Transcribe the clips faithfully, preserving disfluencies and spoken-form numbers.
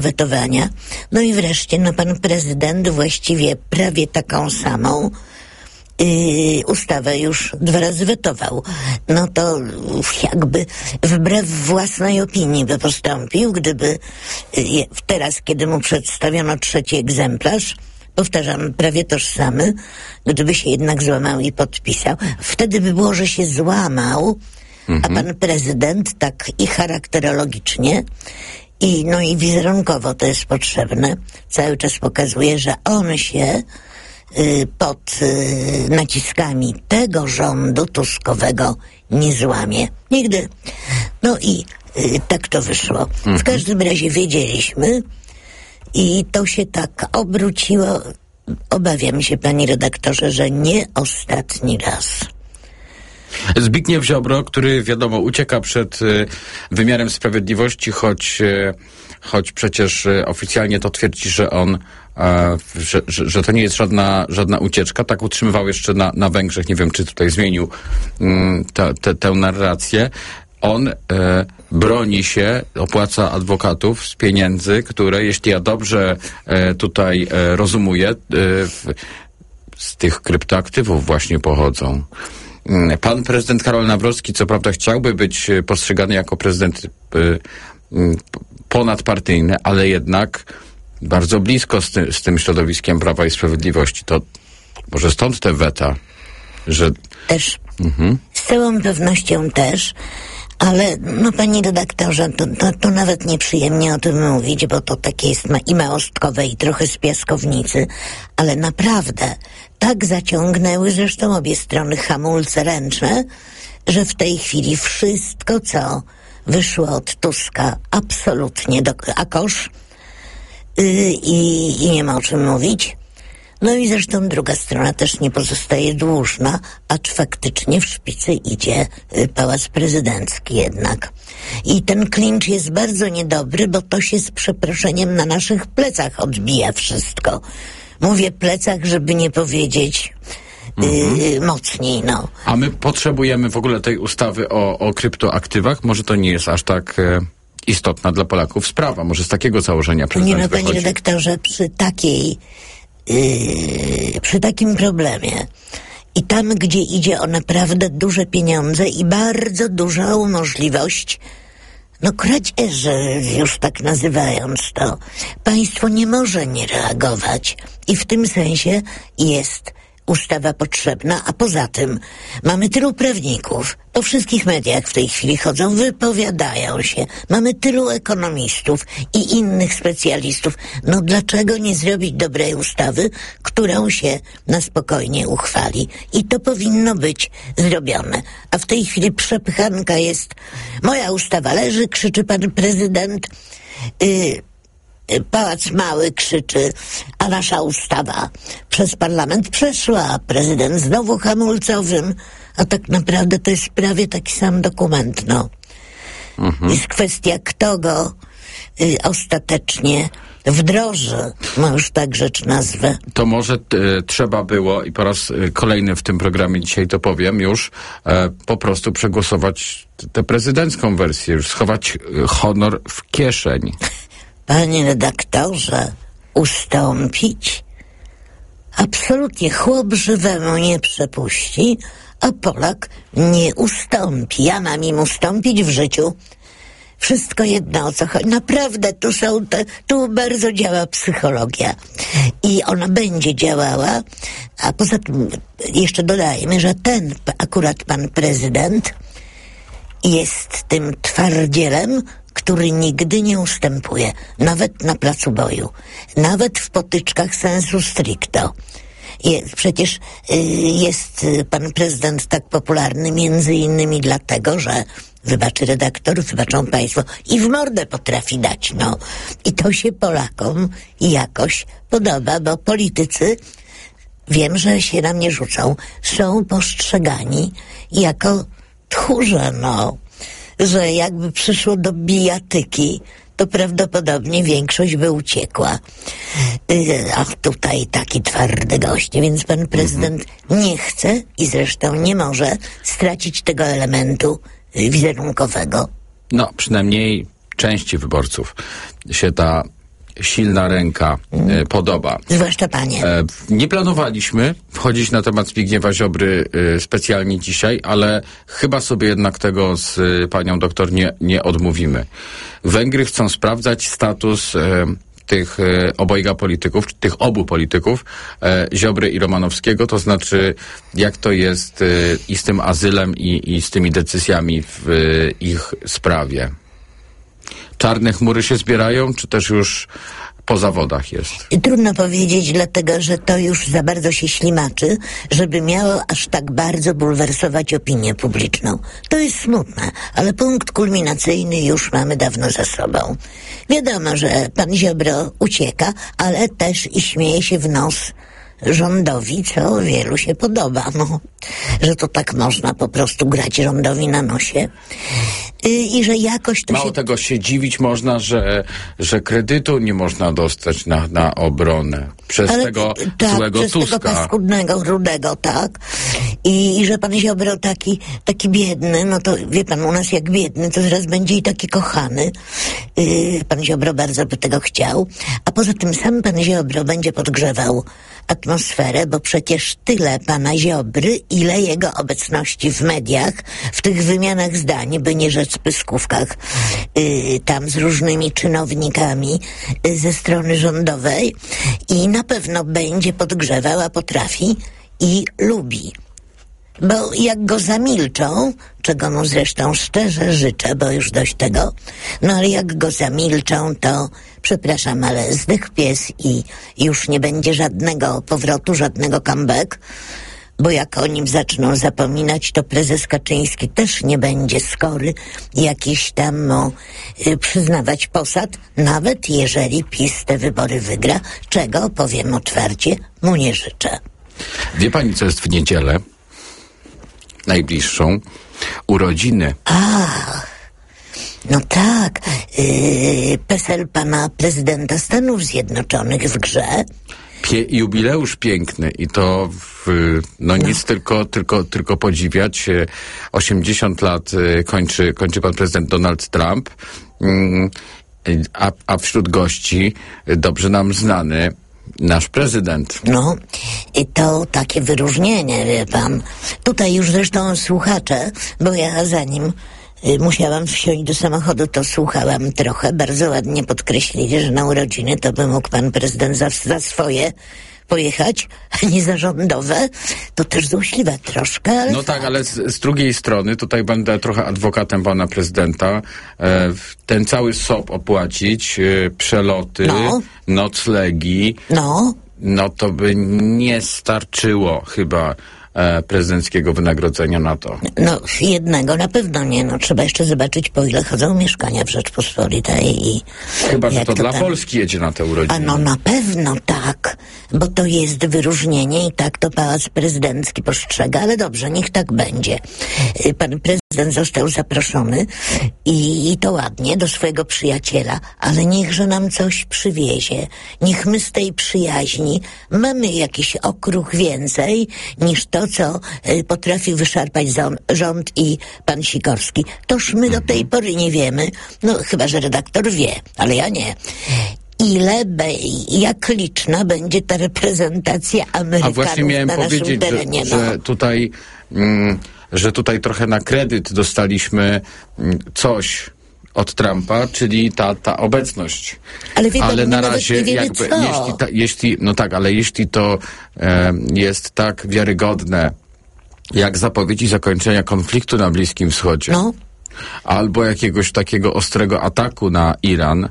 wetowania. No i wreszcie, no pan prezydent właściwie prawie taką samą Yy, ustawę już dwa razy wetował. No to jakby wbrew własnej opinii by postąpił, gdyby yy, teraz, kiedy mu przedstawiono trzeci egzemplarz, powtarzam, prawie tożsamy, gdyby się jednak złamał i podpisał, wtedy by było, że się złamał, mhm. a pan prezydent tak i charakterologicznie i no i wizerunkowo to jest potrzebne, cały czas pokazuje, że on się pod y, naciskami tego rządu tuskowego nie złamie. Nigdy. No i y, tak to wyszło. Mhm. W każdym razie wiedzieliśmy i to się tak obróciło. Obawiam się, panie redaktorze, że nie ostatni raz. Zbigniew Ziobro, który wiadomo ucieka przed y, wymiarem sprawiedliwości, choć, y, choć przecież y, oficjalnie to twierdzi, że on e, że, że, że to nie jest żadna, żadna ucieczka. Tak utrzymywał jeszcze na, na Węgrzech. Nie wiem, czy tutaj zmienił y, ta, te, tę narrację. On e, broni się, opłaca adwokatów z pieniędzy, które, jeśli ja dobrze e, tutaj e, rozumuję, e, w, z tych kryptoaktywów właśnie pochodzą. Pan prezydent Karol Nawrocki, co prawda, chciałby być postrzegany jako prezydent ponadpartyjny, ale jednak bardzo blisko z, ty, z tym środowiskiem Prawa i Sprawiedliwości. To może stąd te weta, że... Też. Mhm. Z całą pewnością też. Ale, no panie redaktorze, to, to, to nawet nieprzyjemnie o tym mówić, bo to takie jest ma, i małostkowe, i trochę z piaskownicy, ale naprawdę tak zaciągnęły zresztą obie strony hamulce ręczne, że w tej chwili wszystko, co wyszło od Tuska, absolutnie do a kosz yy, i, i nie ma o czym mówić. No i zresztą druga strona też nie pozostaje dłużna, acz faktycznie w szpicy idzie y, Pałac Prezydencki jednak. I ten klincz jest bardzo niedobry, bo to się z przeproszeniem na naszych plecach odbija wszystko. Mówię plecach, żeby nie powiedzieć y, mhm. mocniej, no. A my potrzebujemy w ogóle tej ustawy o, o kryptoaktywach? Może to nie jest aż tak... E... istotna dla Polaków sprawa. Może z takiego założenia prezydent Nie no, panie wychodzi. redaktorze, przy takiej Yy, przy takim problemie i tam, gdzie idzie o naprawdę duże pieniądze i bardzo dużą możliwość, no kradzieży, już tak nazywając to, państwo nie może nie reagować i w tym sensie jest ustawa potrzebna, a poza tym mamy tylu prawników, po wszystkich mediach w tej chwili chodzą, wypowiadają się, mamy tylu ekonomistów i innych specjalistów. No dlaczego nie zrobić dobrej ustawy, którą się na spokojnie uchwali? I to powinno być zrobione. A w tej chwili przepychanka jest, moja ustawa leży, krzyczy pan prezydent, yy, Pałac Mały krzyczy, a nasza ustawa przez parlament przeszła, a prezydent znowu hamulcowym, a tak naprawdę to jest prawie taki sam dokument, no. Mhm. Jest kwestia, kto go y, ostatecznie wdroży, no już tak rzecz nazwę. To może y, trzeba było, i po raz y, kolejny w tym programie dzisiaj to powiem, już y, po prostu przegłosować tę prezydencką wersję, już schować y, honor w kieszeń. Panie redaktorze, ustąpić? Absolutnie chłop żywemu nie przepuści, a Polak nie ustąpi. Ja mam im ustąpić w życiu. Wszystko jedno, o co chodzi. Naprawdę, tu są te, tu bardzo działa psychologia. I ona będzie działała, a poza tym jeszcze dodajmy, że ten akurat pan prezydent jest tym twardzielem, który nigdy nie ustępuje, nawet na placu boju, nawet w potyczkach sensu stricto. Jest, przecież y, jest pan prezydent tak popularny między innymi dlatego, że wybaczy redaktor, wybaczą państwo, i w mordę potrafi dać, no. I to się Polakom jakoś podoba, bo politycy, wiem, że się na mnie rzucą, są postrzegani jako tchórze, no. Że jakby przyszło do bijatyki, to prawdopodobnie większość by uciekła. A tutaj taki twardy gość, więc pan prezydent mhm. nie chce i zresztą nie może stracić tego elementu wizerunkowego. No, przynajmniej części wyborców się ta silna ręka e, podoba. Zwłaszcza panie. E, nie planowaliśmy wchodzić na temat Zbigniewa Ziobry e, specjalnie dzisiaj, ale chyba sobie jednak tego z e, panią doktor nie, nie odmówimy. Węgry chcą sprawdzać status e, tych e, obojga polityków, tych obu polityków, e, Ziobry i Romanowskiego, to znaczy jak to jest e, i z tym azylem i, i z tymi decyzjami w e, ich sprawie. Czarne chmury się zbierają, czy też już po zawodach jest? Trudno powiedzieć, dlatego że to już za bardzo się ślimaczy, żeby miało aż tak bardzo bulwersować opinię publiczną. To jest smutne, ale punkt kulminacyjny już mamy dawno za sobą. Wiadomo, że pan Ziobro ucieka, ale też i śmieje się w nos rządowi, co wielu się podoba, no, że to tak można po prostu grać rządowi na nosie i, i że jakoś to Mało się... tego się dziwić można, że, że kredytu nie można dostać na, na obronę przez Ale, tego tak, złego przez Tuska. tego paskudnego, rudego, tak. I, I że pan Ziobro taki, taki biedny, no to wie pan, u nas jak biedny, to zaraz będzie i taki kochany. Yy, pan Ziobro bardzo by tego chciał. A poza tym sam pan Ziobro będzie podgrzewał atmosferę, bo przecież tyle pana Ziobry, ile jego obecności w mediach, w tych wymianach zdań, by nie rzec pyskówkach, yy, tam z różnymi czynownikami yy, ze strony rządowej i na pewno będzie podgrzewał, a potrafi i lubi. Bo jak go zamilczą, czego mu zresztą szczerze życzę, bo już dość tego, no ale jak go zamilczą, to przepraszam, ale zdech pies i już nie będzie żadnego powrotu, żadnego comeback, bo jak o nim zaczną zapominać, to prezes Kaczyński też nie będzie skory jakiś tam mu y, przyznawać posad, nawet jeżeli PiS te wybory wygra, czego, powiem otwarcie, mu nie życzę. Wie pani, co jest w niedzielę? Najbliższą. Urodziny. Ach, no tak. Yy, PESEL pana prezydenta Stanów Zjednoczonych w grze. Pie, jubileusz piękny i to w, no nic no. Tylko, tylko, tylko podziwiać. osiemdziesiąt lat kończy, kończy pan prezydent Donald Trump, a, a wśród gości dobrze nam znany nasz prezydent. No, i to takie wyróżnienie, wie pan. Tutaj już zresztą słuchacze, bo ja zanim y, musiałam wsiąść do samochodu, to słuchałam trochę. Bardzo ładnie podkreślili, że na urodziny to by mógł pan prezydent za, za swoje pojechać, a nie za rządowe. To też złośliwe troszkę, ale... No fakt. tak, ale z, z drugiej strony, tutaj będę trochę adwokatem pana prezydenta, e, ten cały S O P opłacić, e, przeloty, no. noclegi, no. no to by nie starczyło chyba e, prezydenckiego wynagrodzenia na to. No, jednego na pewno nie. No, trzeba jeszcze zobaczyć, po ile chodzą mieszkania w Rzeczpospolitej i... Chyba, że to, to dla tam... Polski jedzie na te urodziny. A no na pewno tak, bo to jest wyróżnienie i tak to Pałac Prezydencki postrzega, ale dobrze, niech tak będzie. Pan prezydent został zaproszony i, i to ładnie do swojego przyjaciela, ale niechże nam coś przywiezie. Niech my z tej przyjaźni mamy jakiś okruch więcej niż to, co y, potrafi wyszarpać rząd i pan Sikorski. Toż my do tej pory nie wiemy, no chyba, że redaktor wie, ale ja nie. Ile, be, jak liczna będzie ta reprezentacja Amerykanów A właśnie miałem na naszym powiedzieć, terenie. że, no. że tutaj mm, że tutaj trochę na kredyt dostaliśmy mm, coś od Trumpa, czyli ta, ta obecność. Ale, wie, ale na nawet razie nie wiemy, jakby, co. jeśli, ta, jeśli no tak, ale jeśli to e, jest tak wiarygodne, jak zapowiedzi zakończenia konfliktu na Bliskim Wschodzie, No. albo jakiegoś takiego ostrego ataku na Iran,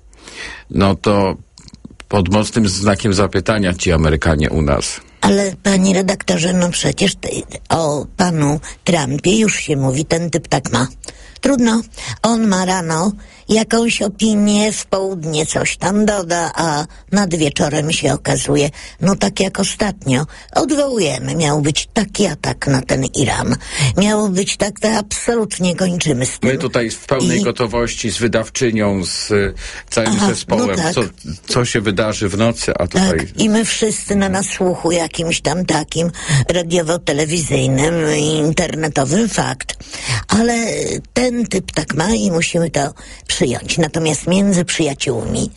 no to pod mocnym znakiem zapytania ci Amerykanie u nas. Ale panie redaktorze, no przecież te, o panu Trumpie już się mówi, ten typ tak ma. Trudno, on ma rano jakąś opinię, w południe coś tam doda, a nad wieczorem się okazuje, no tak jak ostatnio, odwołujemy, miał być taki atak na ten Iran. Miało być tak, to absolutnie kończymy z tym. My tutaj w pełnej I... gotowości z wydawczynią, z y, całym Aha, zespołem, no tak. co, co się wydarzy w nocy, a tutaj... Tak, i my wszyscy na nasłuchu jakimś tam takim radiowo-telewizyjnym, internetowym, fakt. Ale ten typ tak ma i musimy to przyjąć. Natomiast między przyjaciółmi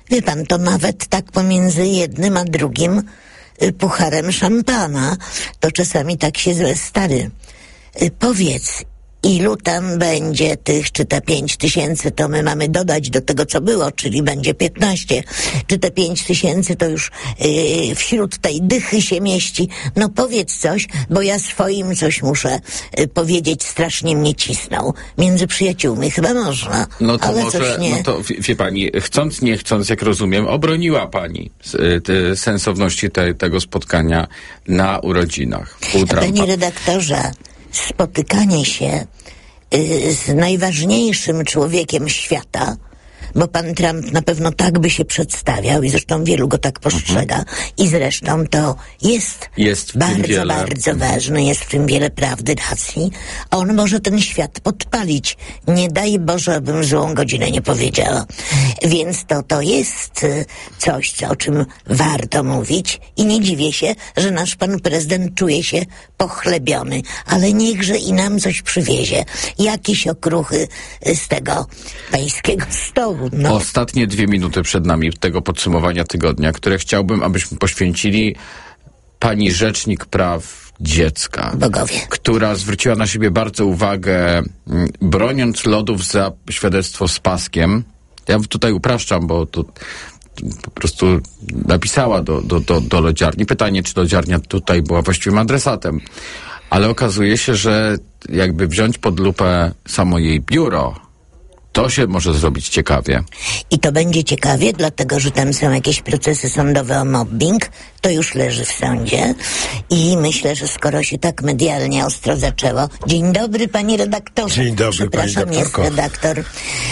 Wie pan, to nawet tak pomiędzy jednym a drugim y, pucharem szampana, to czasami tak się złe stary. Y, powiedz, ilu tam będzie tych, czy te pięć tysięcy to my mamy dodać do tego, co było, czyli będzie piętnaście, czy te pięć tysięcy to już yy, wśród tej dychy się mieści. No powiedz coś, bo ja swoim coś muszę yy, powiedzieć, strasznie mnie cisnął. Między przyjaciółmi chyba można, no to ale może, coś nie. No to wie, wie pani, chcąc, nie chcąc, jak rozumiem, obroniła pani y, te sensowności te, tego spotkania na urodzinach u Trumpa. Panie redaktorze, spotykanie się y, z najważniejszym człowiekiem świata, bo pan Trump na pewno tak by się przedstawiał i zresztą wielu go tak postrzega mhm. i zresztą to jest, jest bardzo, wiele... bardzo ważne, jest w tym wiele prawdy, racji. On może ten świat podpalić. Nie daj Boże, abym złą godzinę nie powiedziała. Więc to, to jest coś, co, o czym warto mówić i nie dziwię się, że nasz pan prezydent czuje się pochlebiony, ale niechże i nam coś przywiezie. Jakieś okruchy z tego pańskiego stołu. No. Ostatnie dwie minuty przed nami tego podsumowania tygodnia, które chciałbym, abyśmy poświęcili pani Rzecznik Praw Dziecka, Bogowie. która zwróciła na siebie bardzo uwagę, broniąc lodów za świadectwo z paskiem. Ja tutaj upraszczam, bo tu po prostu napisała do, do, do, do lodziarni. Pytanie, czy lodziarnia tutaj była właściwym adresatem. Ale okazuje się, że jakby wziąć pod lupę samo jej biuro, to się może zrobić ciekawie. I to będzie ciekawie, dlatego że tam są jakieś procesy sądowe o mobbing, to już leży w sądzie i myślę, że skoro się tak medialnie ostro zaczęło. Dzień dobry, panie redaktorze. Dzień dobry, Przepraszam, pani jest doktorko. redaktor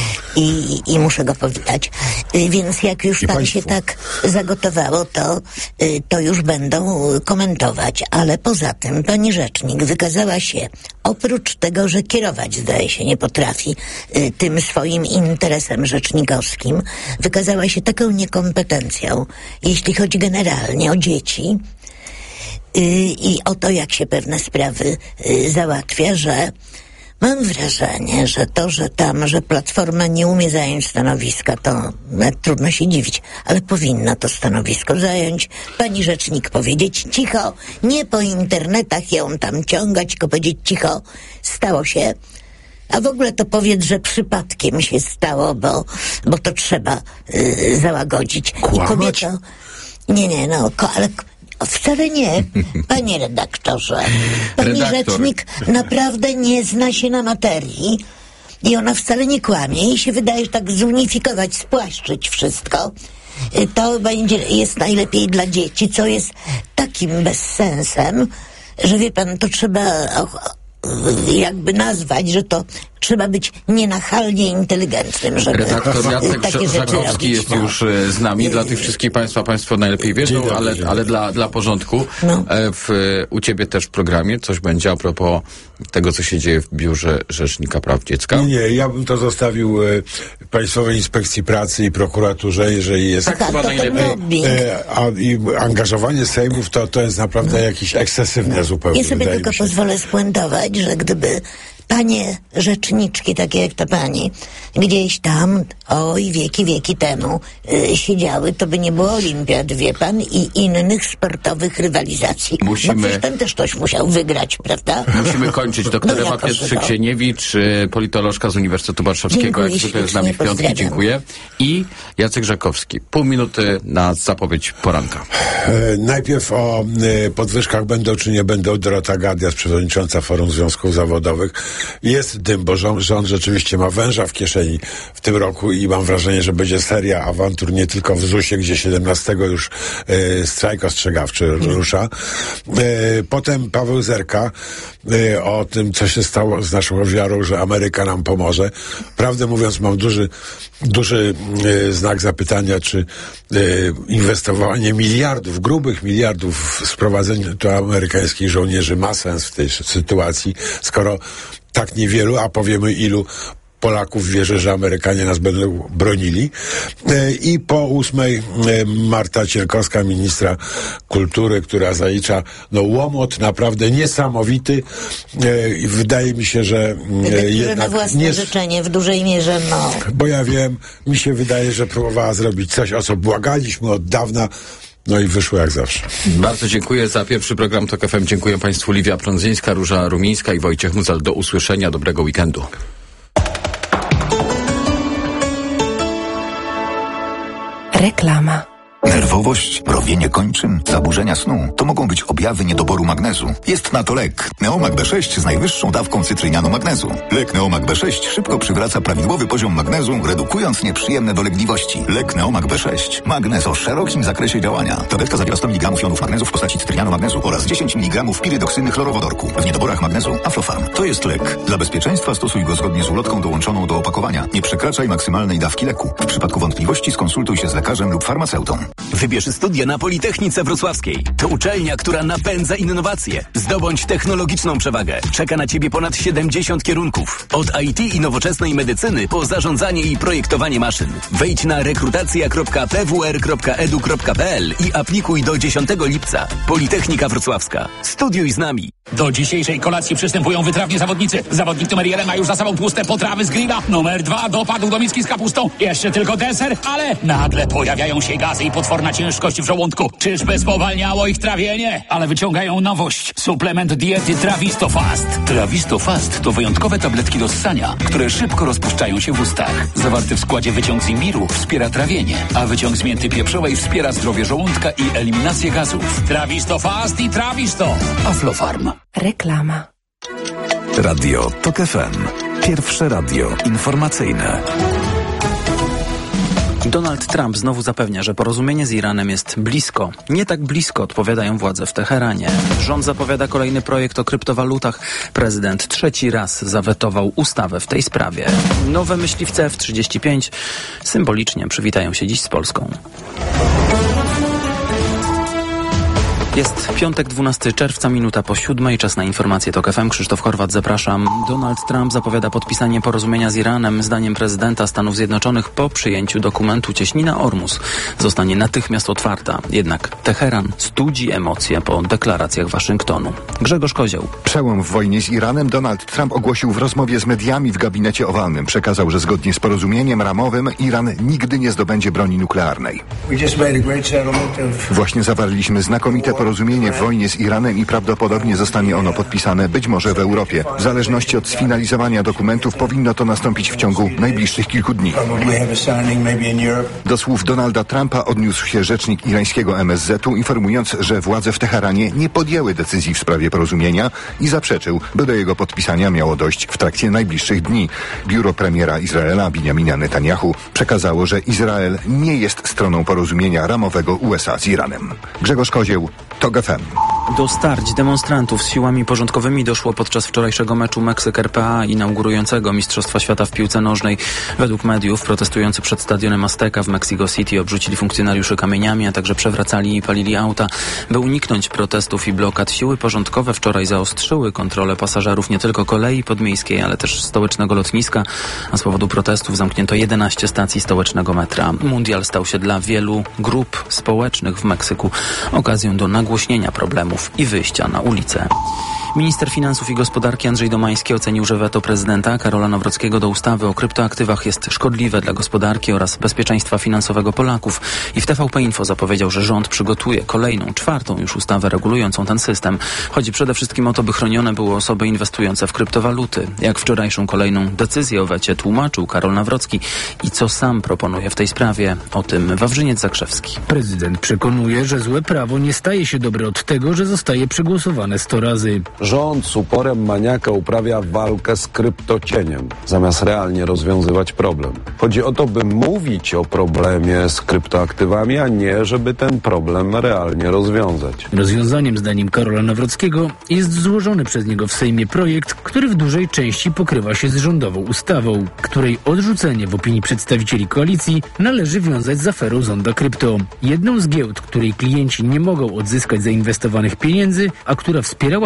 i, i muszę go powitać. Y, Więc jak już I tam państwu. się tak zagotowało, to, y, to już będą komentować. Ale poza tym pani rzecznik wykazała się, oprócz tego, że kierować, zdaje się, nie potrafi y, tym swoim interesem rzecznikowskim, wykazała się taką niekompetencją, jeśli chodzi generalnie o dzieci yy, i o to, jak się pewne sprawy yy, załatwia, że mam wrażenie, że to, że tam, że Platforma nie umie zająć stanowiska, to nawet trudno się dziwić, ale powinna to stanowisko zająć. Pani rzecznik powiedzieć cicho, nie po internetach ją tam ciągać, tylko powiedzieć cicho, stało się. A w ogóle to powiedz, że przypadkiem się stało, bo, bo to trzeba y, załagodzić. Kłamać? I kobieto... Nie, nie, no, ko, ale wcale nie. Panie redaktorze, pani Redaktor. rzecznik naprawdę nie zna się na materii i ona wcale nie kłamie i się wydaje, że tak zunifikować, spłaszczyć wszystko. Y, To będzie, jest najlepiej dla dzieci, co jest takim bezsensem, że wie pan, to trzeba... Och, jakby nazwać, że to trzeba być nienachalnie inteligentnym, żeby Redaktor Jacek takie rzeczy Żakowski robić. jest już e, z nami. Dla tych wszystkich Państwa, Państwo najlepiej wiedzą, Dzień dobry, ale, dzień ale dobry. dla, dla porządku. No. E, w, u Ciebie też w programie coś będzie a propos tego, co się dzieje w Biurze Rzecznika Praw Dziecka. Nie, nie, ja bym to zostawił e, Państwowej Inspekcji Pracy i prokuraturze, jeżeli jest... Tak, Tak, chyba to, to najlepiej. mobbing. E, a i angażowanie sejmów to, to jest naprawdę jakieś ekscesywne zupełnie. Ja sobie wydaje tylko mi się. pozwolę spuentować, że gdyby panie rzeczniczki, takie jak to pani, gdzieś tam, oj, wieki, wieki temu y, siedziały, to by nie było olimpiad, wie pan, i innych sportowych rywalizacji. Musimy- Bo przecież tam też ktoś musiał wygrać, prawda? Musimy kończyć. Doktor No, Ewa jako, że to- Pietrzyk-Sieniewicz, y, politolożka z Uniwersytetu Warszawskiego, Dziękuję jak zwykle z nami w ślicznie, piątki. pozdrawiam. Dziękuję. I Jacek Żakowski. Pół minuty na zapowiedź poranka. E, najpierw o e, podwyżkach będą czy nie będą. Dorota Gadias, przewodnicząca Forum Związków Zawodowych. Jest dym, bo rząd, rząd rzeczywiście ma węża w kieszeni w tym roku i mam wrażenie, że będzie seria awantur nie tylko w zusie, gdzie siedemnastego już e, strajk ostrzegawczy rusza. E, potem Paweł Zerka e, o tym, co się stało z naszą wiarą, że Ameryka nam pomoże. Prawdę mówiąc, mam duży, duży e, znak zapytania, czy e, inwestowanie miliardów, grubych miliardów w sprowadzenie tu amerykańskich żołnierzy ma sens w tej sytuacji, skoro tak niewielu, a powiemy ilu Polaków wierzę, że Amerykanie nas będą bronili. I po ósmej Marta Cierkowska, ministra kultury, która zalicza no łomot naprawdę niesamowity. Wydaje mi się, że jednak na własne nie... życzenie w dużej mierze no. Bo ja wiem, mi się wydaje, że próbowała zrobić coś, o co błagaliśmy od dawna. No i wyszło jak zawsze. Bardzo dziękuję za pierwszy program Tok F M. Dziękuję Państwu. Liwia Prądzyńska, Róża Rumińska i Wojciech Mucal. Do usłyszenia. Dobrego weekendu. Reklama. Nerwowość, mrowienie kończyn, zaburzenia snu to mogą być objawy niedoboru magnezu. Jest na to lek. Neomag B sześć z najwyższą dawką cytrynianu magnezu. Lek Neomag B sześć szybko przywraca prawidłowy poziom magnezu, redukując nieprzyjemne dolegliwości. Lek Neomag B sześć. Magnez o szerokim zakresie działania. Tabletka zawiera sto miligramów jonów magnezu w postaci cytrynianu magnezu oraz dziesięć miligramów pirydoksyny chlorowodorku. W niedoborach magnezu Aflofarm. To jest lek. Dla bezpieczeństwa stosuj go zgodnie z ulotką dołączoną do opakowania. Nie przekraczaj maksymalnej dawki leku. W przypadku wątpliwości skonsultuj się z lekarzem lub farmaceutą. Wybierz studia na Politechnice Wrocławskiej. To uczelnia, która napędza innowacje. Zdobądź technologiczną przewagę. Czeka na Ciebie ponad siedemdziesiąt kierunków. Od I T i nowoczesnej medycyny po zarządzanie i projektowanie maszyn. Wejdź na rekrutacja kropka p w r kropka e d u kropka p l i aplikuj do dziesiątego lipca. Politechnika Wrocławska. Studiuj z nami. Do dzisiejszej kolacji przystępują wytrawni zawodnicy. Zawodnik numer jeden ma już za sobą tłuste potrawy z grilla. Numer dwa dopadł do miski z kapustą. Jeszcze tylko deser, ale nagle pojawiają się gazy i potworna ciężkość w żołądku. Czyżby spowalniało ich trawienie? Ale wyciągają nowość. Suplement diety Trawisto Fast. Trawisto Fast to wyjątkowe tabletki do ssania, które szybko rozpuszczają się w ustach. Zawarty w składzie wyciąg z imbiru wspiera trawienie, a wyciąg z mięty pieprzowej wspiera zdrowie żołądka i eliminację gazów. Trawisto Fast i Trawisto. Aflofarm. Reklama. Radio Tok F M. Pierwsze radio informacyjne. Donald Trump znowu zapewnia, że porozumienie z Iranem jest blisko. Nie tak blisko, odpowiadają władze w Teheranie. Rząd zapowiada kolejny projekt o kryptowalutach. Prezydent trzeci raz zawetował ustawę w tej sprawie. Nowe myśliwce F trzydzieści pięć symbolicznie przywitają się dziś z Polską. Jest piątek, dwunastego czerwca, minuta po siódmej, czas na informacje Tok F M. Krzysztof Horwat, zapraszam. Donald Trump zapowiada podpisanie porozumienia z Iranem. Zdaniem prezydenta Stanów Zjednoczonych po przyjęciu dokumentu cieśnina Ormus zostanie natychmiast otwarta. Jednak Teheran studzi emocje po deklaracjach Waszyngtonu. Grzegorz Kozioł. Przełom w wojnie z Iranem Donald Trump ogłosił w rozmowie z mediami w gabinecie owalnym. Przekazał, że zgodnie z porozumieniem ramowym Iran nigdy nie zdobędzie broni nuklearnej. Właśnie zawarliśmy znakomite porozumienie w wojnie z Iranem i prawdopodobnie zostanie ono podpisane być może w Europie. W zależności od sfinalizowania dokumentów powinno to nastąpić w ciągu najbliższych kilku dni. Do słów Donalda Trumpa odniósł się rzecznik irańskiego M S Z u, informując, że władze w Teheranie nie podjęły decyzji w sprawie porozumienia i zaprzeczył, by do jego podpisania miało dojść w trakcie najbliższych dni. Biuro premiera Izraela Binjamina Netanyahu przekazało, że Izrael nie jest stroną porozumienia ramowego U S A z Iranem. Grzegorz Kozieł, Tok F M. Do starć demonstrantów z siłami porządkowymi doszło podczas wczorajszego meczu Meksyk-R P A inaugurującego Mistrzostwa Świata w piłce nożnej. Według mediów protestujący przed stadionem Azteca w Mexico City obrzucili funkcjonariuszy kamieniami, a także przewracali i palili auta. By uniknąć protestów i blokad, siły porządkowe wczoraj zaostrzyły kontrolę pasażerów nie tylko kolei podmiejskiej, ale też stołecznego lotniska, a z powodu protestów zamknięto jedenaście stacji stołecznego metra. Mundial stał się dla wielu grup społecznych w Meksyku okazją do nagłośnienia problemów i wyjścia na ulicę. Minister Finansów i Gospodarki Andrzej Domański ocenił, że weto prezydenta Karola Nawrockiego do ustawy o kryptoaktywach jest szkodliwe dla gospodarki oraz bezpieczeństwa finansowego Polaków i w T V P Info zapowiedział, że rząd przygotuje kolejną, czwartą już ustawę regulującą ten system. Chodzi przede wszystkim o to, by chronione były osoby inwestujące w kryptowaluty. Jak wczorajszą kolejną decyzję o wecie tłumaczył Karol Nawrocki i co sam proponuje w tej sprawie. O tym Wawrzyniec Zakrzewski. Prezydent przekonuje, że złe prawo nie staje się dobre od tego, że zostaje przegłosowane sto razy. Rząd z uporem maniaka uprawia walkę z kryptocieniem, zamiast realnie rozwiązywać problem. Chodzi o to, by mówić o problemie z kryptoaktywami, a nie, żeby ten problem realnie rozwiązać. Rozwiązaniem, zdaniem Karola Nawrockiego, jest złożony przez niego w Sejmie projekt, który w dużej części pokrywa się z rządową ustawą, której odrzucenie w opinii przedstawicieli koalicji należy wiązać z aferą Zonda Krypto. Jedną z giełd, której klienci nie mogą odzyskać zainwestowanych pieniędzy, a która wspierała finansowo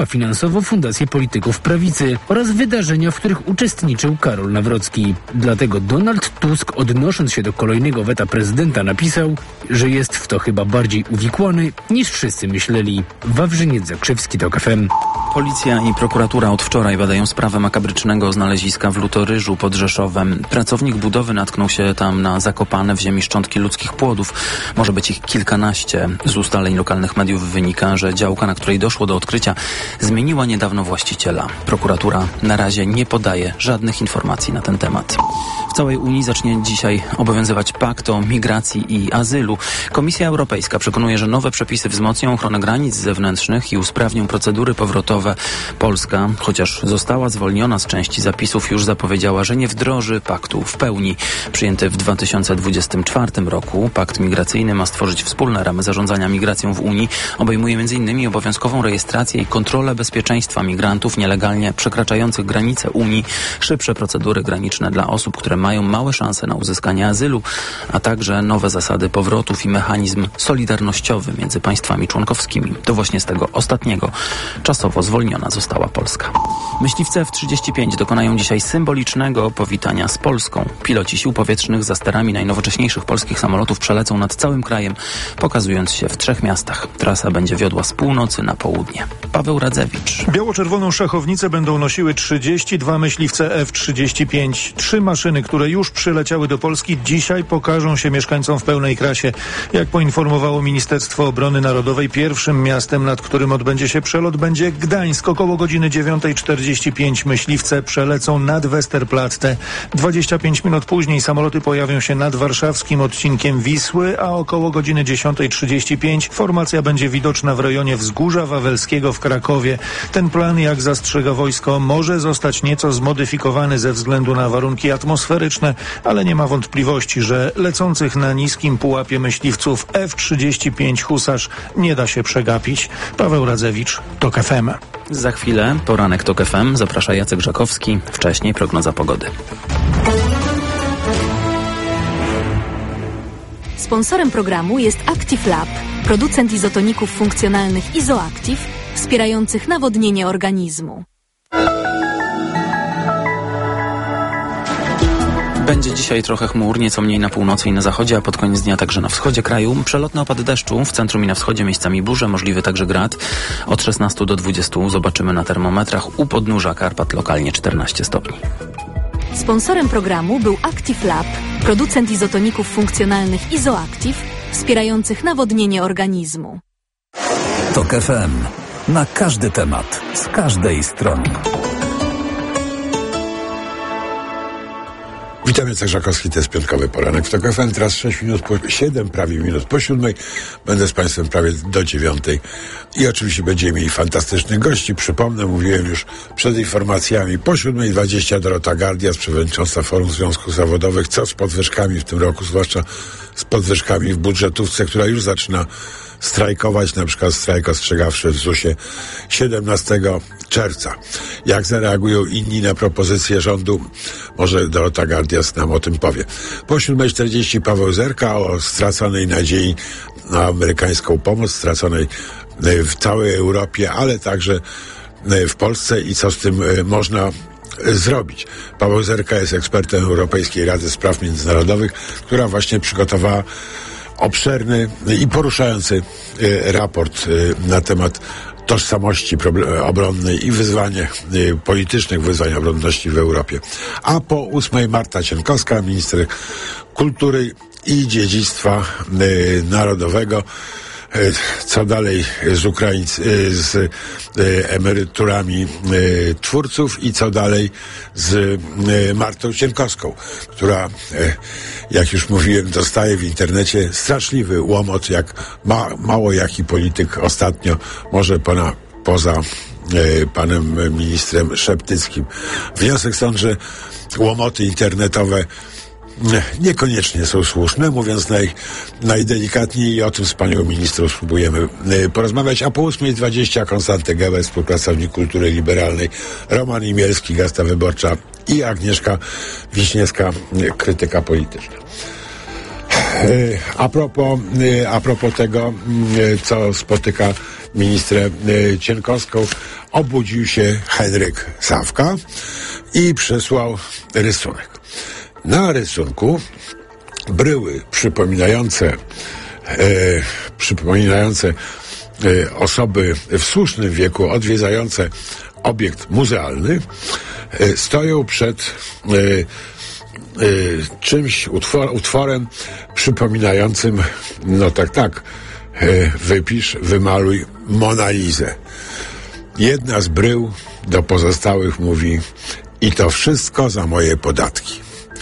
finansowo fundacje polityków prawicy oraz wydarzenia, w których uczestniczył Karol Nawrocki. Dlatego Donald Tusk, odnosząc się do kolejnego weta prezydenta, napisał, że jest w to chyba bardziej uwikłany niż wszyscy myśleli. Wawrzyniec Zakrzewski, TOK F M. Policja i prokuratura od wczoraj badają sprawę makabrycznego znaleziska w Lutoryżu pod Rzeszowem. Pracownik budowy natknął się tam na zakopane w ziemi szczątki ludzkich płodów. Może być ich kilkanaście. Z ustaleń lokalnych mediów wynika, że działka, na której doszło do odkrycia, zmieniła niedawno właściciela. Prokuratura na razie nie podaje żadnych informacji na ten temat. W całej Unii zacznie dzisiaj obowiązywać pakt o migracji i azylu. Komisja Europejska przekonuje, że nowe przepisy wzmocnią ochronę granic zewnętrznych i usprawnią procedury powrotowe. Polska, chociaż została zwolniona z części zapisów, już zapowiedziała, że nie wdroży paktu w pełni. Przyjęty w dwa tysiące dwudziestym czwartym roku pakt migracyjny ma stworzyć wspólne ramy zarządzania migracją w Unii. Obejmuje między innymi obowiązkową rejestrację i kontrolę bezpieczeństwa migrantów nielegalnie przekraczających granice Unii, szybsze procedury graniczne dla osób, które mają małe szanse na uzyskanie azylu, a także nowe zasady powrotów i mechanizm solidarnościowy między państwami członkowskimi. To właśnie z tego ostatniego czasowo zwolniona została Polska. Myśliwce F trzydzieści pięć dokonają dzisiaj symbolicznego powitania z Polską. Piloci sił powietrznych za sterami najnowocześniejszych polskich samolotów przelecą nad całym krajem, pokazując się w trzech miastach. Trasa będzie wiodła z północy na południe. Paweł Radzewicz. Biało-czerwoną szachownicę będą nosiły trzydzieści dwa myśliwce F trzydzieści pięć. Trzy maszyny, które już przyleciały do Polski, dzisiaj pokażą się mieszkańcom w pełnej krasie. Jak poinformowało Ministerstwo Obrony Narodowej, pierwszym miastem, nad którym odbędzie się przelot, będzie Gdańsk. Około godziny dziewiąta czterdzieści pięć myśliwce przelecą nad Westerplatte. dwadzieścia pięć minut później samoloty pojawią się nad warszawskim odcinkiem Wisły, a około godziny dziesiąta trzydzieści pięć formacja będzie widoczna w rejonie Wzgórza Wawelskiego w Krakowie. Ten plan, jak zastrzega wojsko, może zostać nieco zmodyfikowany ze względu na warunki atmosferyczne, ale nie ma wątpliwości, że lecących na niskim pułapie myśliwców F trzydzieści pięć Husarz nie da się przegapić. Paweł Radzewicz, TOK F M. Za chwilę poranek TOK F M, zaprasza Jacek Żakowski, wcześniej prognoza pogody. Sponsorem programu jest Active Lab, producent izotoników funkcjonalnych Izoactive, wspierających nawodnienie organizmu. Będzie dzisiaj trochę chmur, nieco mniej na północy i na zachodzie, a pod koniec dnia także na wschodzie kraju. Przelotny opad deszczu, w centrum i na wschodzie miejscami burze, możliwy także grad. Od szesnastu do dwudziestu zobaczymy na termometrach. U podnóża Karpat lokalnie czternaście stopni. Sponsorem programu był Active Lab, producent izotoników funkcjonalnych Izoactive, wspierających nawodnienie organizmu. TOK F M. Na każdy temat, z każdej strony. Witam, Jacek Żakowski, to jest piątkowy poranek w TOK F M. Teraz sześć minut po, siedem prawie minut po siódmej. Będę z Państwem prawie do dziewiątej. I oczywiście będziemy mieli fantastycznych gości. Przypomnę, mówiłem już przed informacjami. Po siódmej dwadzieścia Dorota Gardias, przewodnicząca Forum Związków Zawodowych. Co z podwyżkami w tym roku, zwłaszcza z podwyżkami w budżetówce, która już zaczyna strajkować, na przykład strajk ostrzegawczy w zusie siedemnastego czerwca. Jak zareagują inni na propozycje rządu? Może Dorota Gardias nam o tym powie. Po siódmej czterdzieści Paweł Zerka o straconej nadziei na amerykańską pomoc, straconej w całej Europie, ale także w Polsce i co z tym można zrobić. Paweł Zerka jest ekspertem Europejskiej Rady Spraw Międzynarodowych, która właśnie przygotowała obszerny i poruszający y, raport y, na temat tożsamości obronnej i wyzwanie y, politycznych wyzwań obronności w Europie. A po ósmej Marta Cienkowska, minister kultury i dziedzictwa y, narodowego. Co dalej z Ukraińc, z emeryturami twórców i co dalej z Martą Cienkowską, która, jak już mówiłem, dostaje w internecie straszliwy łomot, jak ma, mało jaki polityk ostatnio, może pana, poza panem ministrem Szeptyckim. Wniosek stąd, że łomoty internetowe niekoniecznie są słuszne, mówiąc naj, najdelikatniej, i o tym z panią ministrą spróbujemy y, porozmawiać. A po ósmej dwadzieścia Konstanty Gebel, współpracownik kultury liberalnej, Roman Imielski, Gazeta Wyborcza i Agnieszka Wiśniewska, y, krytyka polityczna. A propos, a propos tego, co spotyka ministrę Cienkowską, obudził się Henryk Sawka i przysłał rysunek. Na rysunku bryły przypominające, e, przypominające e, osoby w słusznym wieku odwiedzające obiekt muzealny e, stoją przed e, e, czymś, utwor, utworem przypominającym, no tak, tak, e, wypisz, wymaluj Mona Lisę. Jedna z brył do pozostałych mówi: i to wszystko za moje podatki.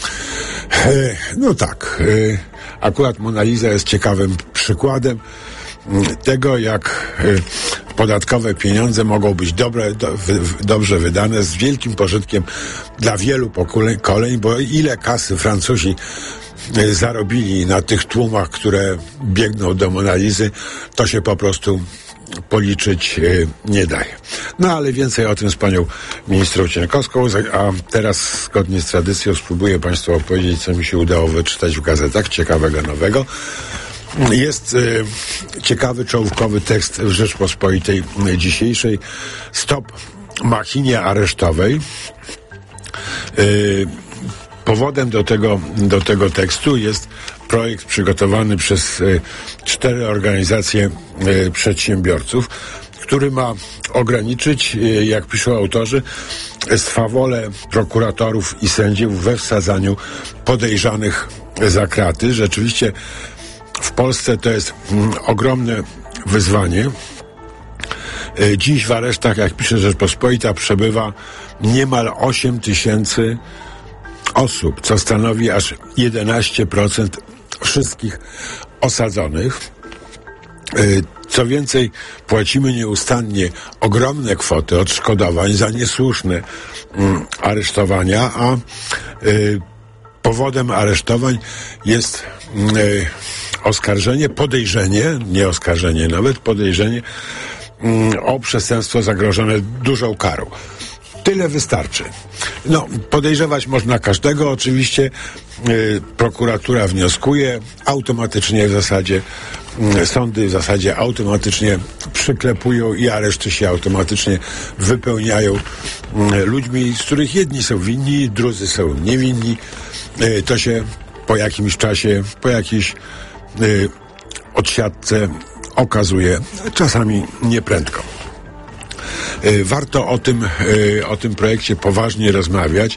E, no tak, e, akurat Mona Lisa jest ciekawym przykładem tego, jak e, podatkowe pieniądze mogą być dobre, do, w, dobrze wydane, z wielkim pożytkiem dla wielu pokoleń, bo ile kasy Francuzi e, zarobili na tych tłumach, które biegną do Mona Lisy, to się po prostu policzyć e, nie daje. No ale więcej o tym z panią ministrą Cienkowską, a teraz zgodnie z tradycją spróbuję państwu opowiedzieć, co mi się udało wyczytać w gazetach ciekawego, nowego. Jest e, ciekawy, czołówkowy tekst w Rzeczpospolitej dzisiejszej. Stop machinie aresztowej. E, powodem do tego, do tego tekstu jest projekt przygotowany przez e, cztery organizacje e, przedsiębiorców, który ma ograniczyć, e, jak piszą autorzy, swawolę prokuratorów i sędziów we wsadzaniu podejrzanych za kraty. Rzeczywiście w Polsce to jest mm, ogromne wyzwanie. E, dziś w aresztach, jak pisze Rzeczpospolita, przebywa niemal osiem tysięcy osób, co stanowi aż jedenaście procent wszystkich osadzonych. Co więcej, płacimy nieustannie ogromne kwoty odszkodowań za niesłuszne mm, aresztowania, a y, powodem aresztowań jest y, oskarżenie, podejrzenie, nie oskarżenie nawet, podejrzenie y, o przestępstwo zagrożone dużą karą. Tyle wystarczy. No, podejrzewać można każdego, oczywiście. Yy, prokuratura wnioskuje, automatycznie w zasadzie yy, sądy w zasadzie automatycznie przyklepują i areszty się automatycznie wypełniają yy, ludźmi, z których jedni są winni, drudzy są niewinni. Yy, to się po jakimś czasie, po jakiejś yy, odsiadce okazuje, czasami nieprędko. Warto o tym, o tym projekcie poważnie rozmawiać.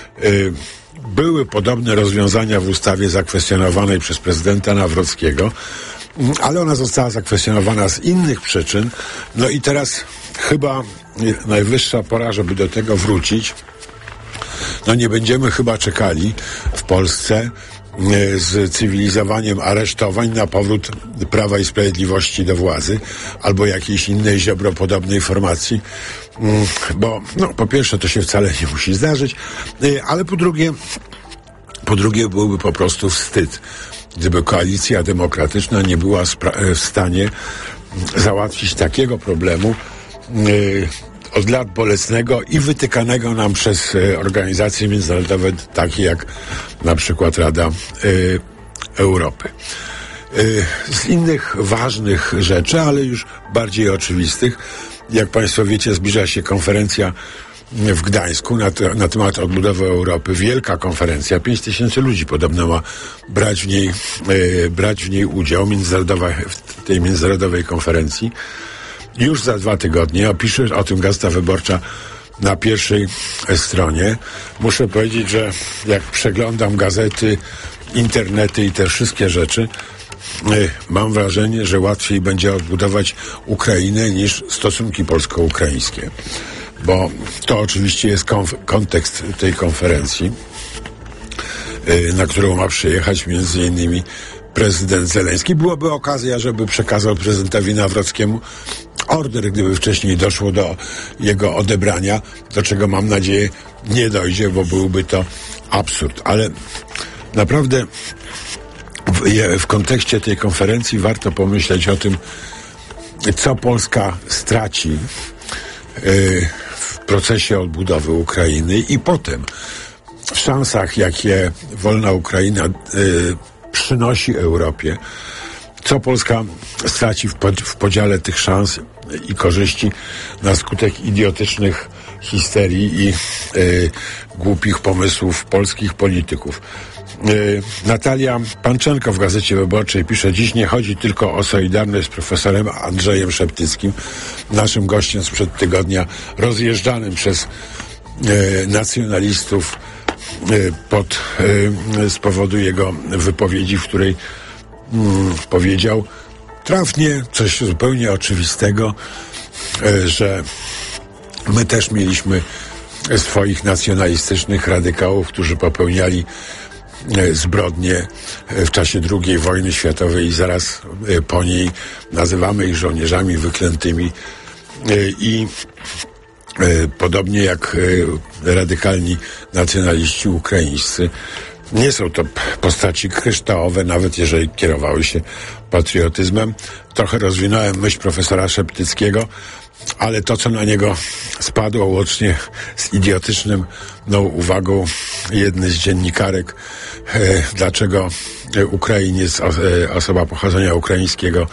Były podobne rozwiązania w ustawie zakwestionowanej przez prezydenta Nawrockiego, ale ona została zakwestionowana z innych przyczyn. No i teraz chyba najwyższa pora, żeby do tego wrócić. No nie będziemy chyba czekali w Polsce z cywilizowaniem aresztowań na powrót Prawa i Sprawiedliwości do władzy albo jakiejś innej ziobropodobnej formacji, bo no, po pierwsze to się wcale nie musi zdarzyć, ale po drugie po drugie byłby po prostu wstyd, gdyby Koalicja Demokratyczna nie była w stanie załatwić takiego problemu yy, od lat bolesnego i wytykanego nam przez y, organizacje międzynarodowe, takie jak na przykład Rada y, Europy. Y, z innych ważnych rzeczy, ale już bardziej oczywistych, jak państwo wiecie, zbliża się konferencja w Gdańsku na, te, na temat odbudowy Europy. Wielka konferencja, pięć tysięcy ludzi podobno ma brać w niej, y, brać w niej udział międzynarodowa, w tej międzynarodowej konferencji. Już za dwa tygodnie, opisze o tym Gazeta Wyborcza na pierwszej stronie. Muszę powiedzieć, że jak przeglądam gazety, internety i te wszystkie rzeczy, y, mam wrażenie, że łatwiej będzie odbudować Ukrainę niż stosunki polsko-ukraińskie. Bo to oczywiście jest konf- kontekst tej konferencji, y, na którą ma przyjechać między innymi prezydent Zełenski. Byłaby okazja, żeby przekazał prezydentowi Nawrockiemu order, gdyby wcześniej doszło do jego odebrania, do czego mam nadzieję nie dojdzie, bo byłby to absurd. Ale naprawdę w, w kontekście tej konferencji warto pomyśleć o tym, co Polska straci yy, w procesie odbudowy Ukrainy i potem w szansach, jakie wolna Ukraina yy, przynosi Europie, co Polska straci w, pod, w podziale tych szans i korzyści na skutek idiotycznych histerii i y, głupich pomysłów polskich polityków. Y, Natalia Panczenko w Gazecie Wyborczej pisze: dziś nie chodzi tylko o solidarność z profesorem Andrzejem Szeptyckim, naszym gościem sprzed tygodnia, rozjeżdżanym przez y, nacjonalistów y, pod, y, z powodu jego wypowiedzi, w której y, powiedział trafnie coś zupełnie oczywistego, y, że my też mieliśmy swoich nacjonalistycznych radykałów, którzy popełniali zbrodnie w czasie drugiej wojny światowej i zaraz po niej. Nazywamy ich żołnierzami wyklętymi i podobnie jak radykalni nacjonaliści ukraińscy, nie są to postaci kryształowe, nawet jeżeli kierowały się patriotyzmem. Trochę rozwinąłem myśl profesora Szeptyckiego, ale to, co na niego spadło łącznie z idiotycznym no, uwagą jednej z dziennikarek, e, dlaczego Ukrainiec, o, e, osoba pochodzenia ukraińskiego,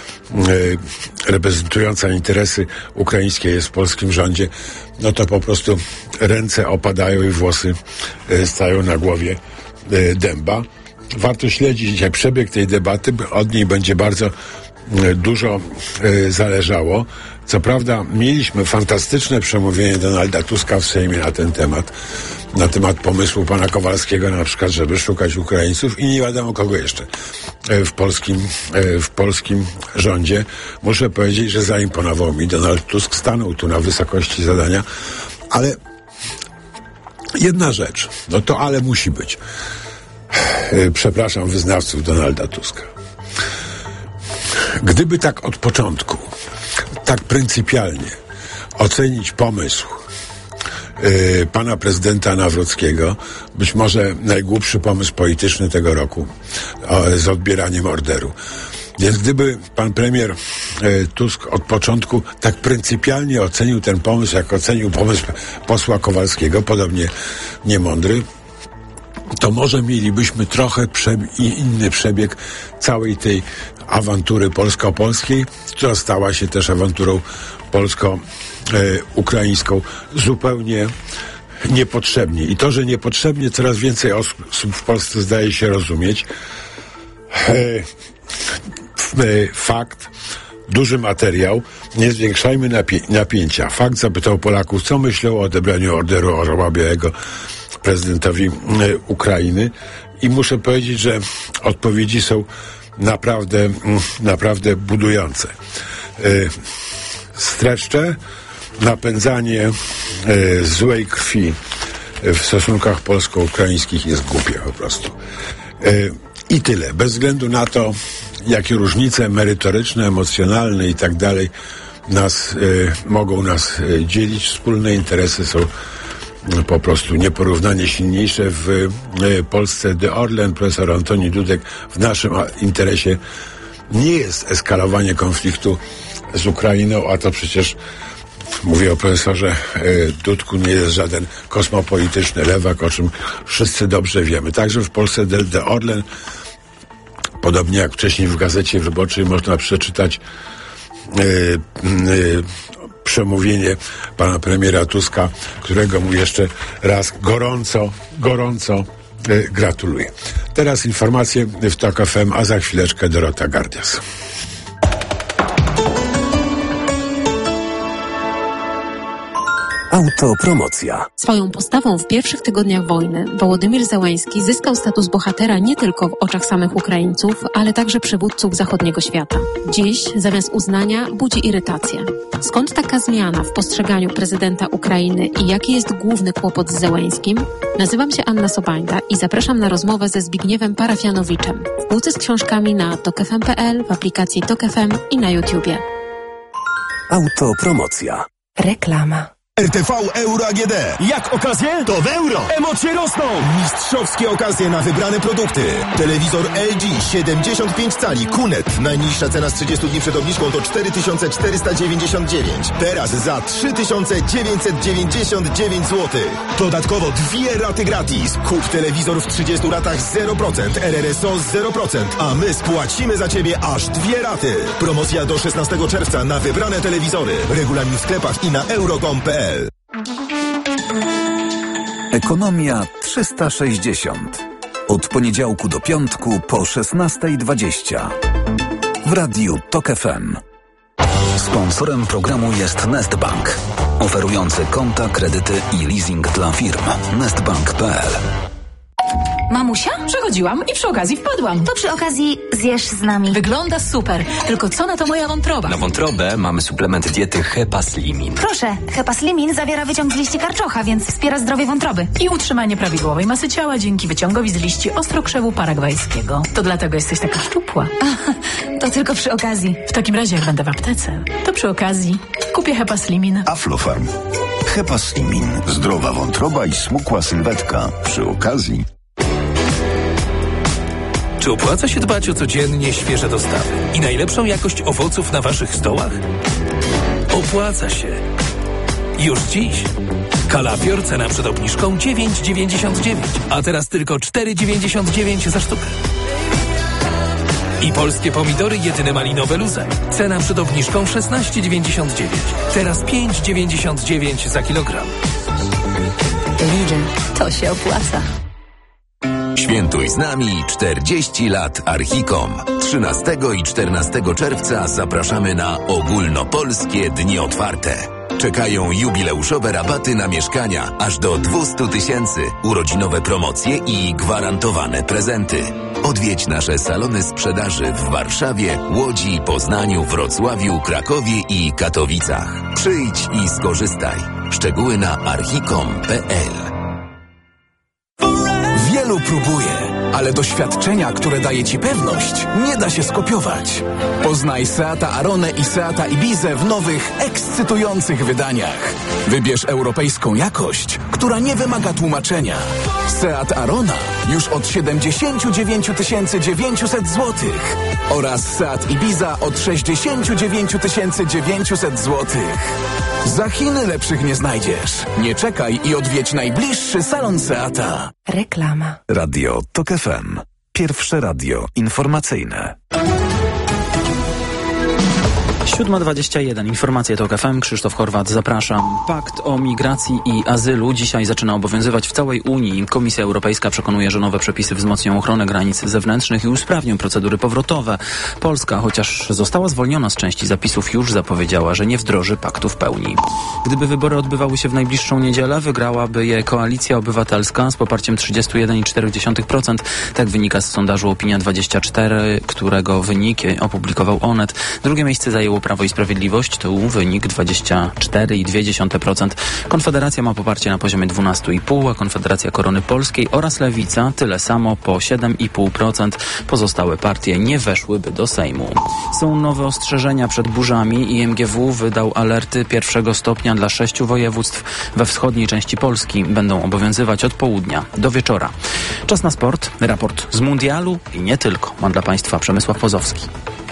e, reprezentująca interesy ukraińskie jest w polskim rządzie, no to po prostu ręce opadają i włosy e, stają na głowie e, dęba. Warto śledzić dzisiaj przebieg tej debaty, bo od niej będzie bardzo e, dużo e, zależało. Co prawda mieliśmy fantastyczne przemówienie Donalda Tuska w Sejmie na ten temat, na temat pomysłu pana Kowalskiego na przykład, żeby szukać Ukraińców i nie wiadomo kogo jeszcze w polskim, w polskim rządzie. Muszę powiedzieć, że zaimponował mi Donald Tusk, stanął tu na wysokości zadania, ale jedna rzecz, no to ale musi być. Przepraszam wyznawców Donalda Tuska. Gdyby tak od początku, tak pryncypialnie ocenić pomysł yy, pana prezydenta Nawrockiego, być może najgłupszy pomysł polityczny tego roku, o, z odbieraniem orderu. Więc gdyby pan premier yy, Tusk od początku tak pryncypialnie ocenił ten pomysł, jak ocenił pomysł posła Kowalskiego, podobnie niemądry, to może mielibyśmy trochę prze- inny przebieg całej tej awantury polsko-polskiej, która stała się też awanturą polsko-ukraińską zupełnie niepotrzebnie. I to, że niepotrzebnie coraz więcej osób w Polsce zdaje się rozumieć, e, e, fakt, duży materiał, nie zwiększajmy napię- napięcia. Fakt zapytał Polaków, co myślą o odebraniu orderu Orła Białego prezydentowi e, Ukrainy i muszę powiedzieć, że odpowiedzi są naprawdę, naprawdę budujące. E, streszczę, napędzanie e, złej krwi w stosunkach polsko-ukraińskich jest głupie po prostu. E, I tyle. Bez względu na to, jakie różnice merytoryczne, emocjonalne i tak dalej nas, e, mogą nas e, dzielić, wspólne interesy są po prostu nieporównanie silniejsze. W e, Polsce de Orlen, profesor Antoni Dudek, w naszym interesie nie jest eskalowanie konfliktu z Ukrainą, a to przecież, mówię o profesorze e, Dudku, nie jest żaden kosmopolityczny lewak, o czym wszyscy dobrze wiemy. Także w Polsce de, de Orlen, podobnie jak wcześniej w Gazecie Wyborczej, można przeczytać e, e, przemówienie pana premiera Tuska, którego mu jeszcze raz gorąco, gorąco e, gratuluję. Teraz informacje w TOK F M, a za chwileczkę Dorota Gardias. Autopromocja. Swoją postawą w pierwszych tygodniach wojny Wołodymyr Zełenski zyskał status bohatera nie tylko w oczach samych Ukraińców, ale także przywódców zachodniego świata. Dziś zamiast uznania budzi irytację. Skąd taka zmiana w postrzeganiu prezydenta Ukrainy i jaki jest główny kłopot z Zełenskim? Nazywam się Anna Sobańda i zapraszam na rozmowę ze Zbigniewem Parafianowiczem w półce z książkami na tok f m kropka p l, w aplikacji Tok F M i na YouTubie. Autopromocja. Reklama. R T V Euro A G D. Jak okazje? To w euro! Emocje rosną! Mistrzowskie okazje na wybrane produkty. Telewizor L G siedemdziesiąt pięć cali Q N E T. Najniższa cena z trzydziestu dni przed obniżką to cztery tysiące czterysta dziewięćdziesiąt dziewięć. Teraz za trzy tysiące dziewięćset dziewięćdziesiąt dziewięć złotych. Dodatkowo dwie raty gratis. Kup telewizor w trzydziestu ratach zero procent, R R S O zero procent, a my spłacimy za Ciebie aż dwie raty. Promocja do szesnastego czerwca na wybrane telewizory. Regulamin w sklepach i na euro kropka com kropka p l. Ekonomia trzysta sześćdziesiąt. Od poniedziałku do piątku po szesnasta dwadzieścia. W Radiu Tok F M. Sponsorem programu jest Nestbank, oferujący konta, kredyty i leasing dla firm. nestbank kropka p l. Mamusia? Przechodziłam i przy okazji wpadłam. To przy okazji zjesz z nami. Wygląda super. Tylko co na to moja wątroba? Na wątrobę mamy suplement diety Hepaslimin. Proszę, Hepaslimin zawiera wyciąg z liści karczocha, więc wspiera zdrowie wątroby. I utrzymanie prawidłowej masy ciała dzięki wyciągowi z liści ostrokrzewu paragwajskiego. To dlatego jesteś taka szczupła. To tylko przy okazji. W takim razie jak będę w aptece, to przy okazji kupię Hepaslimin. Aflofarm. Hepaslimin. Zdrowa wątroba i smukła sylwetka. Przy okazji. Czy opłaca się dbać o codziennie świeże dostawy i najlepszą jakość owoców na waszych stołach? Opłaca się. Już dziś. Kalafior cena przed obniżką dziewięć dziewięćdziesiąt dziewięć, a teraz tylko cztery dziewięćdziesiąt dziewięć za sztukę. I polskie pomidory jedyne malinowe Luza. Cena przed obniżką szesnaście dziewięćdziesiąt dziewięć, teraz pięć dziewięćdziesiąt dziewięć za kilogram. Lidl, to się opłaca. Świętuj z nami czterdzieści lat Archicom. trzynastego i czternastego czerwca zapraszamy na ogólnopolskie dni otwarte. Czekają jubileuszowe rabaty na mieszkania aż do dwieście tysięcy, urodzinowe promocje i gwarantowane prezenty. Odwiedź nasze salony sprzedaży w Warszawie, Łodzi, Poznaniu, Wrocławiu, Krakowie i Katowicach. Przyjdź i skorzystaj. Szczegóły na archicom kropka p l. Wielu próbuje, ale doświadczenia, które daje Ci pewność, nie da się skopiować. Poznaj Seata Aronę i Seata Ibizę w nowych, ekscytujących wydaniach. Wybierz europejską jakość, która nie wymaga tłumaczenia. Seat Arona już od siedemdziesiąt dziewięć tysięcy dziewięćset złotych oraz Seat Ibiza od sześćdziesiąt dziewięć tysięcy dziewięćset złotych. Za Chiny lepszych nie znajdziesz. Nie czekaj i odwiedź najbliższy salon Seata. Reklama. Radio Tok F M. Pierwsze radio informacyjne. siódma dwadzieścia jeden. Informacje Tok F M. Krzysztof Horwat, zapraszam. Pakt o migracji i azylu dzisiaj zaczyna obowiązywać w całej Unii. Komisja Europejska przekonuje, że nowe przepisy wzmocnią ochronę granic zewnętrznych i usprawnią procedury powrotowe. Polska, chociaż została zwolniona z części zapisów, już zapowiedziała, że nie wdroży paktu w pełni. Gdyby wybory odbywały się w najbliższą niedzielę, wygrałaby je Koalicja Obywatelska z poparciem trzydzieści jeden przecinek cztery procent. Tak wynika z sondażu Opinia dwadzieścia cztery, którego wyniki opublikował Onet. Drugie miejsce zajęło Prawo i Sprawiedliwość, tu wynik dwadzieścia cztery przecinek dwa procent. Konfederacja ma poparcie na poziomie dwanaście przecinek pięć procent, a Konfederacja Korony Polskiej oraz Lewica tyle samo po siedem przecinek pięć procent. Pozostałe partie nie weszłyby do Sejmu. Są nowe ostrzeżenia przed burzami i M G W wydał alerty pierwszego stopnia dla sześciu województw we wschodniej części Polski. Będą obowiązywać od południa do wieczora. Czas na sport, raport z mundialu i nie tylko. Ma dla Państwa Przemysław Pozowski.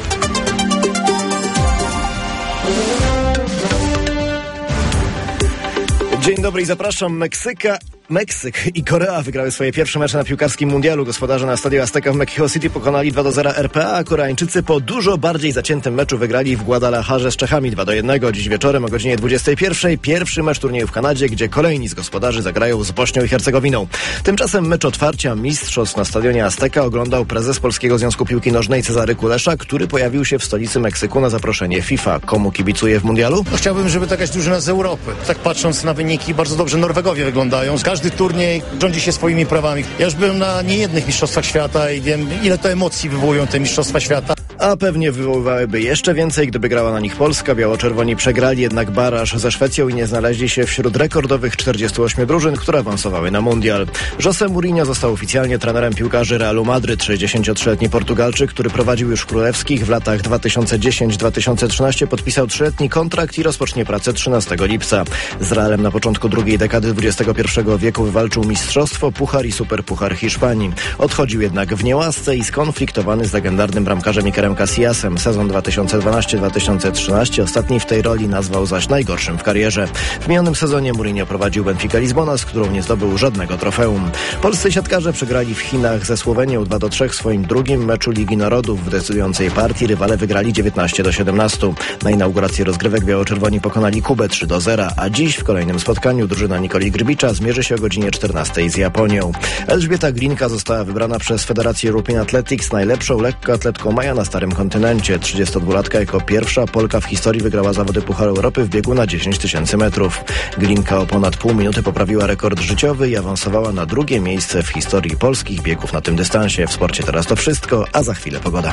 Dzień dobry i zapraszam. Meksyka, Meksyk i Korea wygrały swoje pierwsze mecze na piłkarskim mundialu. Gospodarze na Stadio Azteca w Mexico City pokonali dwa do zera R P A, a Koreańczycy po dużo bardziej zaciętym meczu wygrali w Guadalajarze z Czechami dwa do jednego. Dziś wieczorem o godzinie dwudziestej pierwszej pierwszy mecz turnieju w Kanadzie, gdzie kolejni z gospodarzy zagrają z Bośnią i Hercegowiną. Tymczasem mecz otwarcia mistrzostw na Stadionie Azteca oglądał prezes Polskiego Związku Piłki Nożnej Cezary Kulesza, który pojawił się w stolicy Meksyku na zaproszenie FIFA. Komu kibicuje w mundialu? No, chciałbym, żeby to jakaś drużyna z Europy. Tak patrząc na wyniki, bardzo dobrze Norwegowie wyglądają. Każdy turniej rządzi się swoimi prawami. Ja już byłem na niejednych mistrzostwach świata i wiem, ile to emocji wywołują te mistrzostwa świata. a pewnie wywoływałyby jeszcze więcej, gdyby grała na nich Polska. Biało-czerwoni przegrali jednak baraż ze Szwecją i nie znaleźli się wśród rekordowych czterdziestu ośmiu drużyn, które awansowały na mundial. José Mourinho został oficjalnie trenerem piłkarzy Realu Madryt. sześćdziesięciotrzyletni Portugalczyk, który prowadził już królewskich w latach dwa tysiące dziesiąty do dwa tysiące trzynastego, podpisał trzyletni kontrakt i rozpocznie pracę trzynastego lipca. Z Realem na początku drugiej dekady dwudziestego pierwszego wieku wywalczył mistrzostwo, puchar i superpuchar Hiszpanii. Odchodził jednak w niełasce i skonfliktowany z legendarnym bramkarzem Ikerem Casillasem. Sezon dwa tysiące dwunasty do dwa tysiące trzynastego ostatni w tej roli nazwał zaś najgorszym w karierze. W minionym sezonie Mourinho prowadził Benfica Lizbona, z którą nie zdobył żadnego trofeum. Polscy siatkarze przegrali w Chinach ze Słowenią dwa do trzech w swoim drugim meczu Ligi Narodów. W decydującej partii rywale wygrali dziewiętnaście do siedemnastu. Na inaugurację rozgrywek biało-czerwoni pokonali Kubę trzy do zera, a dziś w kolejnym spotkaniu drużyna Nikoli Grbicza zmierzy się o godzinie czternastej z Japonią. Elżbieta Glinka została wybrana przez Federację European Athletics najlepszą lekkoatletką maja na starym kontynencie. trzydziestodwulatka jako pierwsza Polka w historii wygrała zawody Pucharu Europy w biegu na dziesięć tysięcy metrów. Glinka o ponad pół minuty poprawiła rekord życiowy i awansowała na drugie miejsce w historii polskich biegów na tym dystansie. W sporcie teraz to wszystko, a za chwilę pogoda.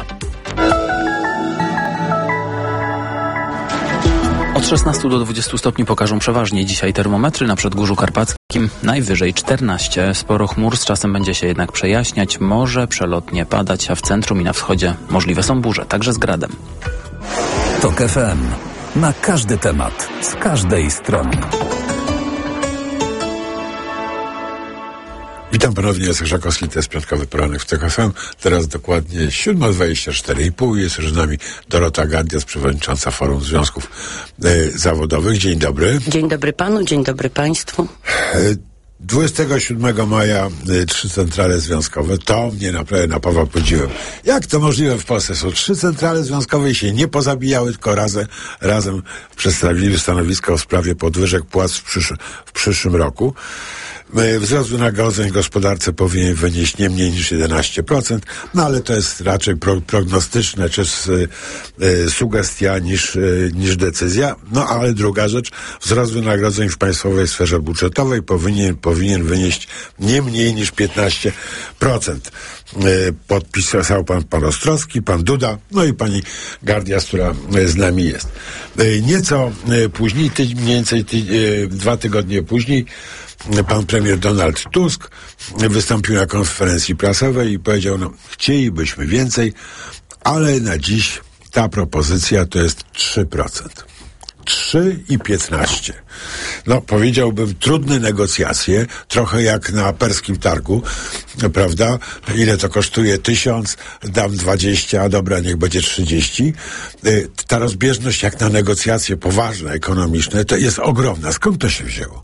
Od szesnastu do dwudziestu stopni pokażą przeważnie dzisiaj termometry. Na Przedgórzu Karpackim najwyżej czternaście. Sporo chmur, z czasem będzie się jednak przejaśniać. Może przelotnie padać, a w centrum i na wschodzie możliwe są burze, także z gradem. Tok F M. Na każdy temat, z każdej strony. Witam ponownie, Jacek Żakowski, to jest piątkowy poranek w Tok F M. Teraz dokładnie siódma dwadzieścia cztery i pół. Jest już z nami Dorota Gadias, przewodnicząca Forum Związków e, Zawodowych. Dzień dobry. Dzień dobry panu, dzień dobry państwu. E, dwudziestego siódmego maja e, trzy centrale związkowe. To mnie naprawdę napawa podziwem. Jak to możliwe w Polsce? Są trzy centrale związkowe i się nie pozabijały, tylko razem, razem przedstawili stanowisko w sprawie podwyżek płac w, przysz- w przyszłym roku. Wzrost wynagrodzeń w gospodarce powinien wynieść nie mniej niż jedenaście procent, no ale to jest raczej pro, prognostyczne, czy z, y, sugestia niż, y, niż decyzja. No ale druga rzecz, wzrost wynagrodzeń w państwowej sferze budżetowej powinien, powinien wynieść nie mniej niż piętnaście procent. Y, podpisał pan, pan Ostrowski, pan Duda, no i pani Gardias, która y, z nami jest. Y, nieco y, później, ty, mniej więcej ty, y, dwa tygodnie później, pan premier Donald Tusk wystąpił na konferencji prasowej i powiedział, no chcielibyśmy więcej, ale na dziś ta propozycja to jest trzy procent. trzy i piętnaście. No, powiedziałbym, trudne negocjacje, trochę jak na perskim targu, prawda? Ile to kosztuje? Tysiąc, dam dwadzieścia, a dobra, niech będzie trzydzieści. Ta rozbieżność jak na negocjacje poważne, ekonomiczne, to jest ogromna. Skąd to się wzięło?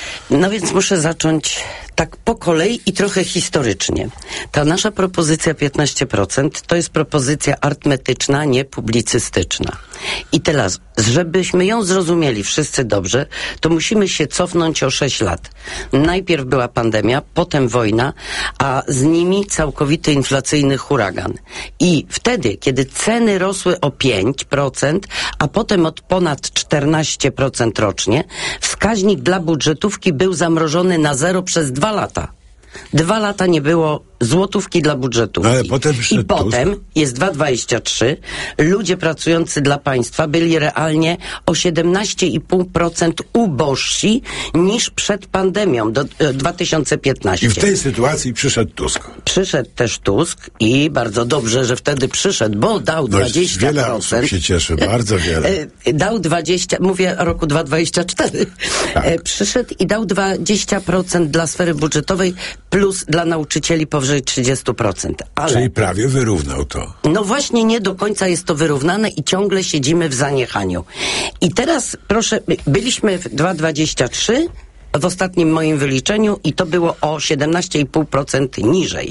No więc muszę zacząć tak po kolei i trochę historycznie. Ta nasza propozycja piętnaście procent to jest propozycja arytmetyczna, nie publicystyczna. I teraz, żebyśmy ją zrozumieli wszyscy dobrze, to musimy się cofnąć o sześć lat. Najpierw była pandemia, potem wojna, a z nimi całkowity inflacyjny huragan. I wtedy, kiedy ceny rosły o pięć procent, a potem od ponad czternaście procent rocznie, wskaźnik dla budżetówki był zamrożony na zero przez dwa lata. Dwa lata nie było złotówki dla budżetówki. Ale potem I potem jest dwa dwadzieścia trzy. Ludzie pracujący dla państwa byli realnie o siedemnaście i pół procent ubożsi niż przed pandemią do e, dwa tysiące piętnastego. I w tej sytuacji przyszedł Tusk. Przyszedł też Tusk i bardzo dobrze, że wtedy przyszedł, bo dał no, dwadzieścia procent. Wiele osób się cieszy, bardzo wiele. Dał dwadzieścia, mówię o roku dwa tysiące dwudziestym czwartym. Tak. Przyszedł i dał dwadzieścia procent dla sfery budżetowej plus dla nauczycieli powyżej trzydzieści procent. Ale, czyli prawie wyrównał to. No właśnie nie do końca jest to wyrównane i ciągle siedzimy w zaniechaniu. I teraz proszę, byliśmy w dwa tysiące dwudziestym trzecim w ostatnim moim wyliczeniu i to było o siedemnaście i pół procent niżej.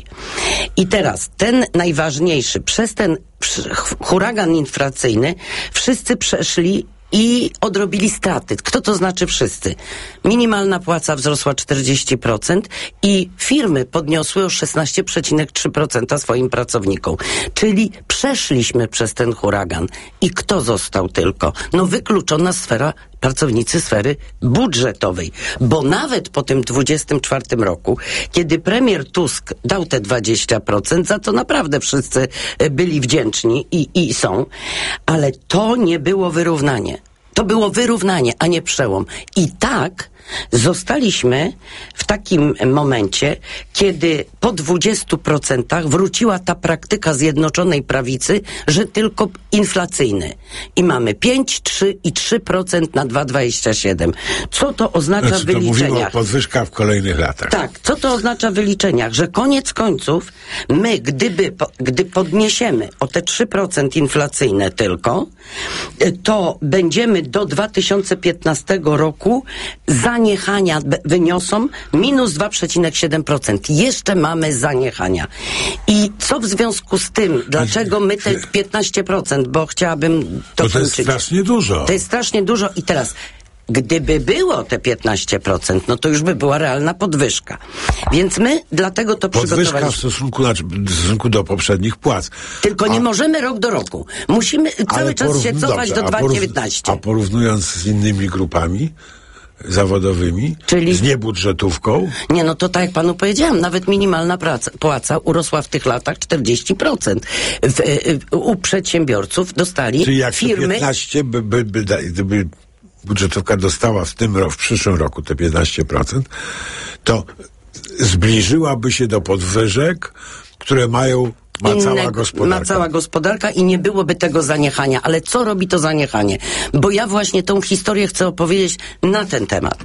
I teraz ten najważniejszy, przez ten huragan inflacyjny wszyscy przeszli i odrobili straty. Kto to znaczy wszyscy? Minimalna płaca wzrosła czterdzieści procent i firmy podniosły o szesnaście przecinek trzy procent swoim pracownikom. Czyli przeszliśmy przez ten huragan. I kto został tylko? No wykluczona sfera pracownicy sfery budżetowej. Bo nawet po tym dwudziestym czwartym roku, kiedy premier Tusk dał te dwadzieścia procent, za to naprawdę wszyscy byli wdzięczni i, i są, ale to nie było wyrównanie. To było wyrównanie, a nie przełom. I tak zostaliśmy w takim momencie, kiedy po dwudziestu procentach wróciła ta praktyka Zjednoczonej Prawicy, że tylko inflacyjny. I mamy pięć, trzy i trzy procent na dwa przecinek dwadzieścia siedem. Co to oznacza znaczy, w wyliczeniach? To mówimy o podwyżkach w kolejnych latach. Tak, co to oznacza w wyliczeniach? Że koniec końców my, gdyby, gdy podniesiemy o te trzy procent inflacyjne tylko, to będziemy do dwa tysiące piętnastego roku zaniechania wyniosą minus dwa przecinek siedem procent. Jeszcze mamy zaniechania. I co w związku z tym, dlaczego my te piętnaście procent, bo chciałabym to Bo to jest kończyć. strasznie dużo. To jest strasznie dużo i teraz gdyby było te piętnaście procent, no to już by była realna podwyżka. Więc my dlatego to podwyżka przygotowaliśmy. w stosunku, na, w stosunku do poprzednich płac. Tylko nie a, możemy rok do roku. Musimy cały czas porów... się cofać dobrze, do dwa tysiące dziewiętnastego. A porównując z innymi grupami zawodowymi, czyli z niebudżetówką? Nie, no to tak jak panu powiedziałam, nawet minimalna praca, płaca urosła w tych latach czterdzieści procent. W, w, u przedsiębiorców dostali Czyli jak firmy... piętnaście by, by, by, gdyby budżetówka dostała w tym roku, w przyszłym roku te piętnaście procent, to zbliżyłaby się do podwyżek, które mają ma Inne, cała gospodarka. Ma cała gospodarka i nie byłoby tego zaniechania. Ale co robi to zaniechanie? Bo ja właśnie tą historię chcę opowiedzieć na ten temat.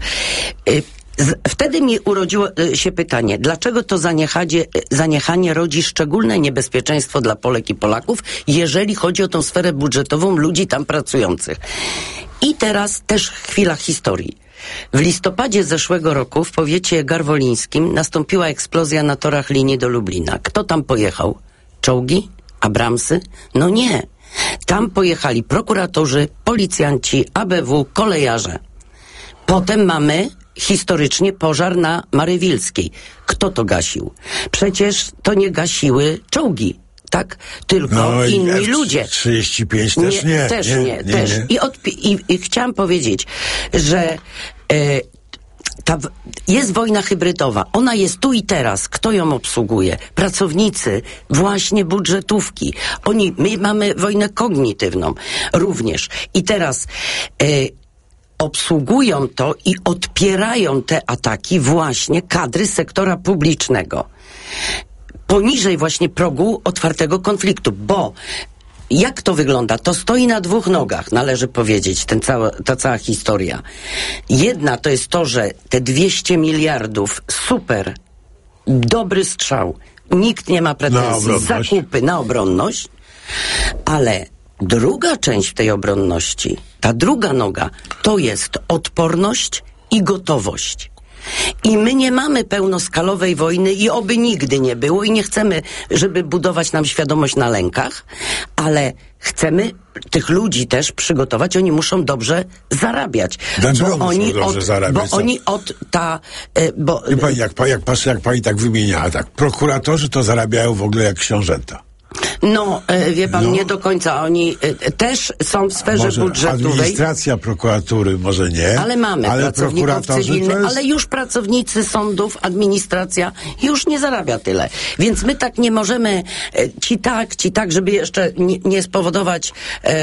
Wtedy mi urodziło się pytanie, dlaczego to zaniechanie, zaniechanie rodzi szczególne niebezpieczeństwo dla Polek i Polaków, jeżeli chodzi o tą sferę budżetową ludzi tam pracujących. I teraz też chwila historii. W listopadzie zeszłego roku w powiecie garwolińskim nastąpiła eksplozja na torach linii do Lublina. Kto tam pojechał? Czołgi? Abramsy? No nie. Tam pojechali prokuratorzy, policjanci, A B W, kolejarze. Potem mamy historycznie pożar na Marywilskiej. Kto to gasił? Przecież to nie gasiły czołgi. Tak? Tylko no, inni F ludzie. trzydzieści pięć też nie. Też nie, nie, nie też. nie. I, odpi- i, I chciałam powiedzieć, że e, ta w- jest wojna hybrydowa. Ona jest tu i teraz. Kto ją obsługuje? Pracownicy właśnie budżetówki. Oni, my mamy wojnę kognitywną również. I teraz e, obsługują to i odpierają te ataki właśnie kadry sektora publicznego. Poniżej właśnie progu otwartego konfliktu, bo jak to wygląda? To stoi na dwóch nogach, należy powiedzieć, ten cała, ta cała historia. Jedna to jest to, że te dwieście miliardów, super, dobry strzał, nikt nie ma pretensji, zakupy na obronność, ale druga część tej obronności, ta druga noga, to jest odporność i gotowość. I my nie mamy pełnoskalowej wojny i oby nigdy nie było i nie chcemy, żeby budować nam świadomość na lękach, ale chcemy tych ludzi też przygotować, oni muszą dobrze zarabiać. Dlaczego bo muszą oni dobrze od, zarabiać? Bo oni od ta... Y, bo, I pani, jak, jak, jak, jak pani tak wymieniała, tak, prokuratorzy to zarabiają w ogóle jak książęta. No, e, wie pan, no. nie do końca. Oni e, też są w sferze może budżetowej. Administracja prokuratury może nie. Ale mamy ale pracowników cywilnych, jest... ale już pracownicy sądów, administracja już nie zarabia tyle. Więc my tak nie możemy, e, ci tak, ci tak, żeby jeszcze nie, nie spowodować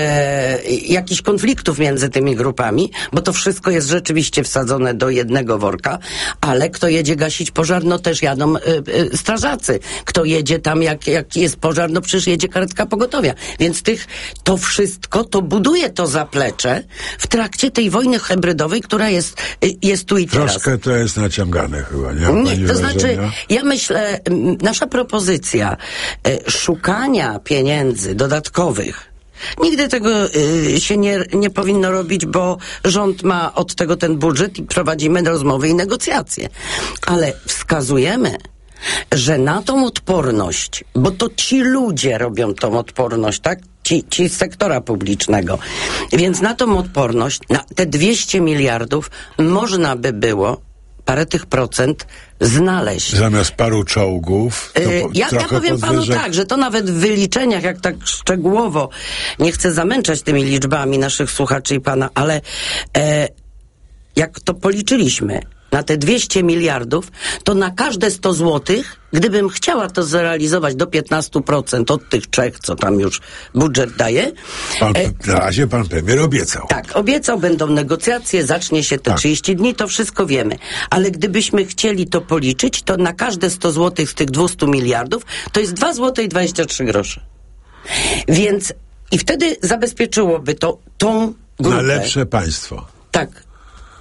e, jakichś konfliktów między tymi grupami, bo to wszystko jest rzeczywiście wsadzone do jednego worka, ale kto jedzie gasić pożar, no też jadą e, e, strażacy. Kto jedzie tam, jak, jak jest pożar, no przecież jedzie karetka pogotowia. Więc tych, to wszystko, to buduje to zaplecze w trakcie tej wojny hybrydowej, która jest, jest tu i teraz. Troszkę to jest naciągane chyba, nie? Nie, to znaczy, wrażenia? ja myślę, nasza propozycja e, szukania pieniędzy dodatkowych, nigdy tego y, się nie, nie powinno robić, bo rząd ma od tego ten budżet i prowadzimy rozmowy i negocjacje. Ale wskazujemy, że na tą odporność, bo to ci ludzie robią tą odporność, tak? Ci, ci z sektora publicznego. Więc na tą odporność, na te dwieście miliardów można by było parę tych procent znaleźć. Zamiast paru czołgów, to Yy, po, ja, ja powiem panu podwyżek. tak, że to nawet w wyliczeniach, jak tak szczegółowo, nie chcę zamęczać tymi liczbami naszych słuchaczy i pana, ale e, jak to policzyliśmy, na te dwieście miliardów, to na każde sto złotych, gdybym chciała to zrealizować do piętnastu procent od tych trzech, co tam już budżet daje. Pan, e, na razie pan premier obiecał. Tak, obiecał, będą negocjacje, zacznie się te tak. trzydzieści dni, to wszystko wiemy. Ale gdybyśmy chcieli to policzyć, to na każde sto złotych z tych dwieście miliardów, to jest dwa złote i dwadzieścia trzy grosze. Więc i wtedy zabezpieczyłoby to tą grupę. Na lepsze państwo. Tak.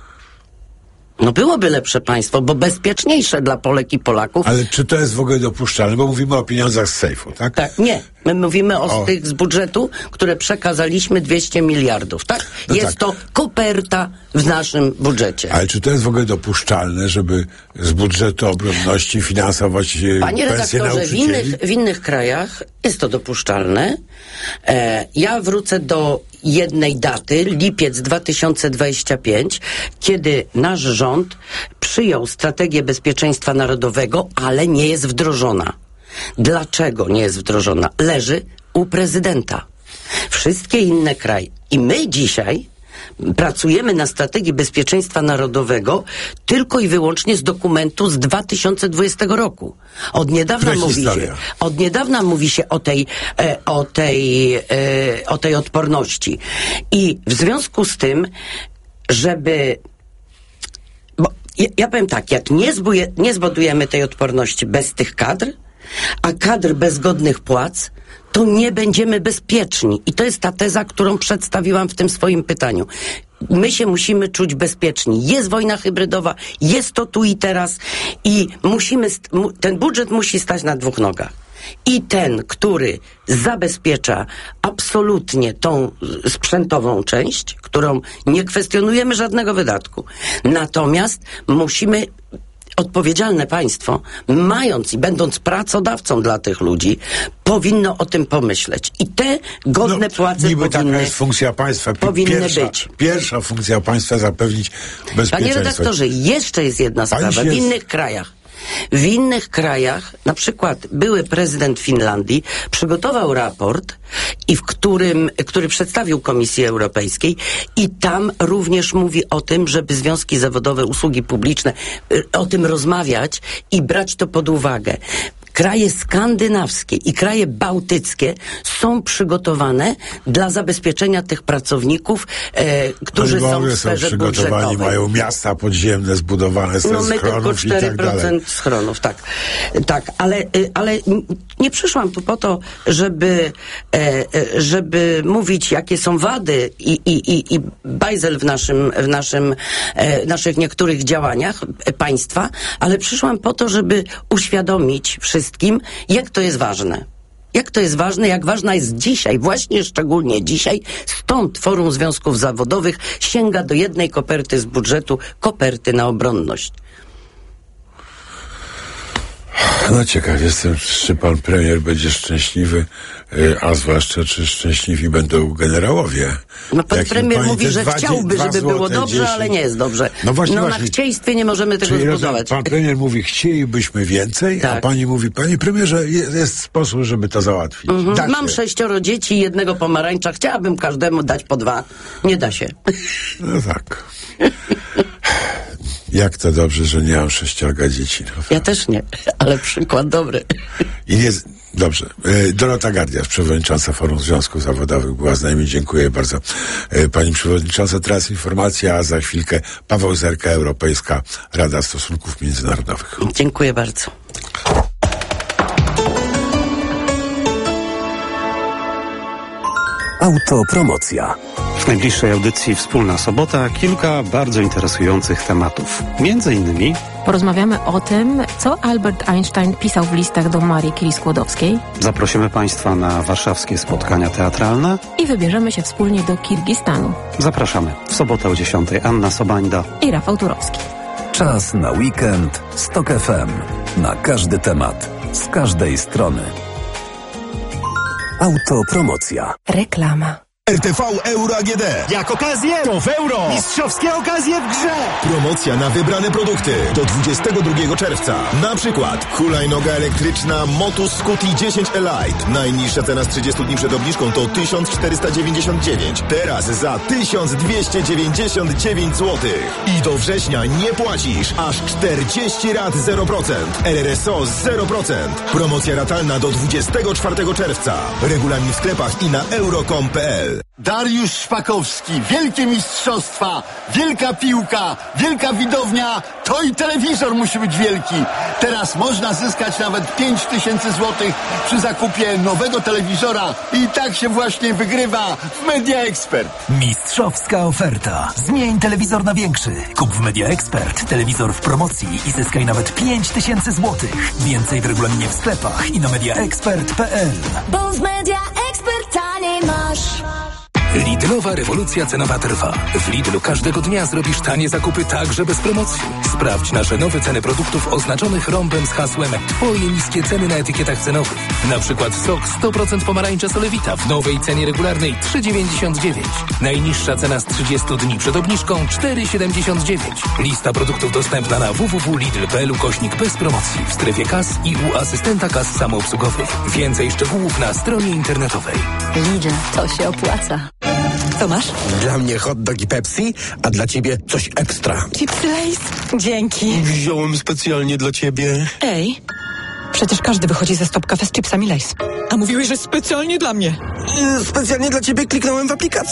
No byłoby lepsze państwo, bo bezpieczniejsze dla Polek i Polaków. Ale czy to jest w ogóle dopuszczalne? Bo mówimy o pieniądzach z sejfu, tak? Tak, nie. My mówimy o, o. tych z budżetu, które przekazaliśmy dwieście miliardów, tak? No jest tak. to koperta w naszym budżecie. Ale czy to jest w ogóle dopuszczalne, żeby z budżetu obronności finansować Panie pensje redaktorze, w nauczycieli? innych, w innych krajach jest to dopuszczalne. E, ja wrócę do jednej daty, lipiec dwa tysiące dwudziesty piąty, kiedy nasz rząd przyjął strategię bezpieczeństwa narodowego, ale nie jest wdrożona. Dlaczego nie jest wdrożona? Leży u prezydenta. Wszystkie inne kraje. I my dzisiaj pracujemy na strategii bezpieczeństwa narodowego tylko i wyłącznie z dokumentu z dwa tysiące dwudziestego roku. Od niedawna mówi się, od niedawna mówi się o tej, e, o tej, e, o tej odporności. I w związku z tym, żeby bo ja, ja powiem tak, jak nie, zbuje, nie zbudujemy tej odporności bez tych kadr, a kadr bez godnych płac, to nie będziemy bezpieczni. I to jest ta teza, którą przedstawiłam w tym swoim pytaniu. My się musimy czuć bezpieczni. Jest wojna hybrydowa, jest to tu i teraz i musimy, ten budżet musi stać na dwóch nogach. I ten, który zabezpiecza absolutnie tą sprzętową część, którą nie kwestionujemy żadnego wydatku. Natomiast musimy odpowiedzialne państwo, mając i będąc pracodawcą dla tych ludzi, powinno o tym pomyśleć. I te godne no, płace niby powinny, taka jest funkcja państwa. powinny pierwsza, być. Pierwsza funkcja państwa zapewnić bezpieczeństwo. Panie redaktorze, jeszcze jest jedna Pani sprawa. się... W innych krajach W innych krajach, na przykład były prezydent Finlandii przygotował raport, i w którym, który przedstawił Komisji Europejskiej, i tam również mówi o tym, żeby związki zawodowe, usługi publiczne, o tym rozmawiać i brać to pod uwagę. Kraje skandynawskie i kraje bałtyckie są przygotowane dla zabezpieczenia tych pracowników, e, którzy są w sferze są przygotowani, budżetowej. mają miasta podziemne zbudowane ze no my tylko schronów i cztery tak dalej. procent schronów, tak. Tak, ale, ale nie przyszłam tu po to, żeby, e, żeby mówić, jakie są wady i, i, i, i bajzel w naszym, w naszym, e, naszych niektórych działaniach państwa, ale przyszłam po to, żeby uświadomić wszystkim, jak to jest ważne. Jak to jest ważne, jak ważna jest dzisiaj, właśnie szczególnie dzisiaj, stąd Forum Związków Zawodowych sięga do jednej koperty z budżetu, koperty na obronność. No ciekaw jestem, czy pan premier będzie szczęśliwy, a zwłaszcza, czy szczęśliwi będą generałowie. No pan Jakim premier pani mówi, te że dwa, chciałby, dwa żeby było złote, dobrze, dziesięć. ale nie jest dobrze. No właśnie, no właśnie. na chcieństwie nie możemy tego Czyli zbudować. pan premier mówi, chcielibyśmy więcej, Tak. a pani mówi, panie premierze, jest, jest sposób, żeby to załatwić. Mhm. Da Mam się. sześcioro dzieci i jednego pomarańcza. Chciałabym każdemu dać po dwa. Nie da się. No tak. Jak to dobrze, że nie mam sześciorga dzieci. No. Ja też nie, ale przykład dobry. I nie... Dobrze. E, Dorota Gardiasz, przewodnicząca Forum Związków Zawodowych, była z nami. Dziękuję bardzo. E, pani przewodnicząca, teraz informacja, a za chwilkę Paweł Zerka, Europejska Rada Stosunków Międzynarodowych. Dziękuję bardzo. Autopromocja. W najbliższej audycji Wspólna Sobota kilka bardzo interesujących tematów. Między innymi porozmawiamy o tym, co Albert Einstein pisał w listach do Marii Curie-Skłodowskiej. Zaprosimy Państwa na warszawskie spotkania teatralne I wybierzemy się wspólnie do Kirgistanu. Zapraszamy w sobotę o dziesiątej. Anna Sobańda I Rafał Turowski. Czas na weekend z Tok F M. Na każdy temat, z każdej strony. Autopromocja. Reklama. R T V Euro A G D. Jak okazję, to w euro. Mistrzowskie okazje w grze. Promocja na wybrane produkty do dwudziestego drugiego czerwca. Na przykład hulajnoga elektryczna Motus Scuti dziesięć Elite. Najniższa cena z trzydziestu dni przed obniżką to tysiąc czterysta dziewięćdziesiąt dziewięć. Teraz za tysiąc dwieście dziewięćdziesiąt dziewięć złotych. I do września nie płacisz. Aż czterdzieści rat zero procent. R R S O zero procent. Promocja ratalna do dwudziestego czwartego czerwca. Regulamin w sklepach i na euro kropka com kropka p l. Dariusz Szpakowski, wielkie mistrzostwa, wielka piłka, wielka widownia, to i telewizor musi być wielki. Teraz można zyskać nawet pięć tysięcy złotych przy zakupie nowego telewizora i tak się właśnie wygrywa w Media Expert. Mistrzowska oferta. Zmień telewizor na większy. Kup w Media Expert telewizor w promocji i zyskaj nawet pięć tysięcy złotych. Więcej w regulaminie w sklepach i na media expert kropka p l. Bo w Media Expert taniej masz. Lidlowa rewolucja cenowa trwa. W Lidlu każdego dnia zrobisz tanie zakupy także bez promocji. Sprawdź nasze nowe ceny produktów oznaczonych rąbem z hasłem Twoje niskie ceny na etykietach cenowych. Na przykład sok sto procent pomarańcza Solewita w nowej cenie regularnej trzy dziewięćdziesiąt dziewięć. Najniższa cena z trzydziestu dni przed obniżką cztery siedemdziesiąt dziewięć. Lista produktów dostępna na w w w kropka lidl kropka p l ukośnik bez promocji w strefie kas i u asystenta kas samoobsługowych. Więcej szczegółów na stronie internetowej. Lidl, to się opłaca. Co masz? Dla mnie hot dog i Pepsi, a dla ciebie coś ekstra. Chipsy Lay's? Dzięki. Wziąłem specjalnie dla ciebie. Ej, przecież każdy wychodzi ze stop cafe z chipsami Lay's. A mówiłeś, że specjalnie dla mnie. Specjalnie dla ciebie kliknąłem w aplikacji.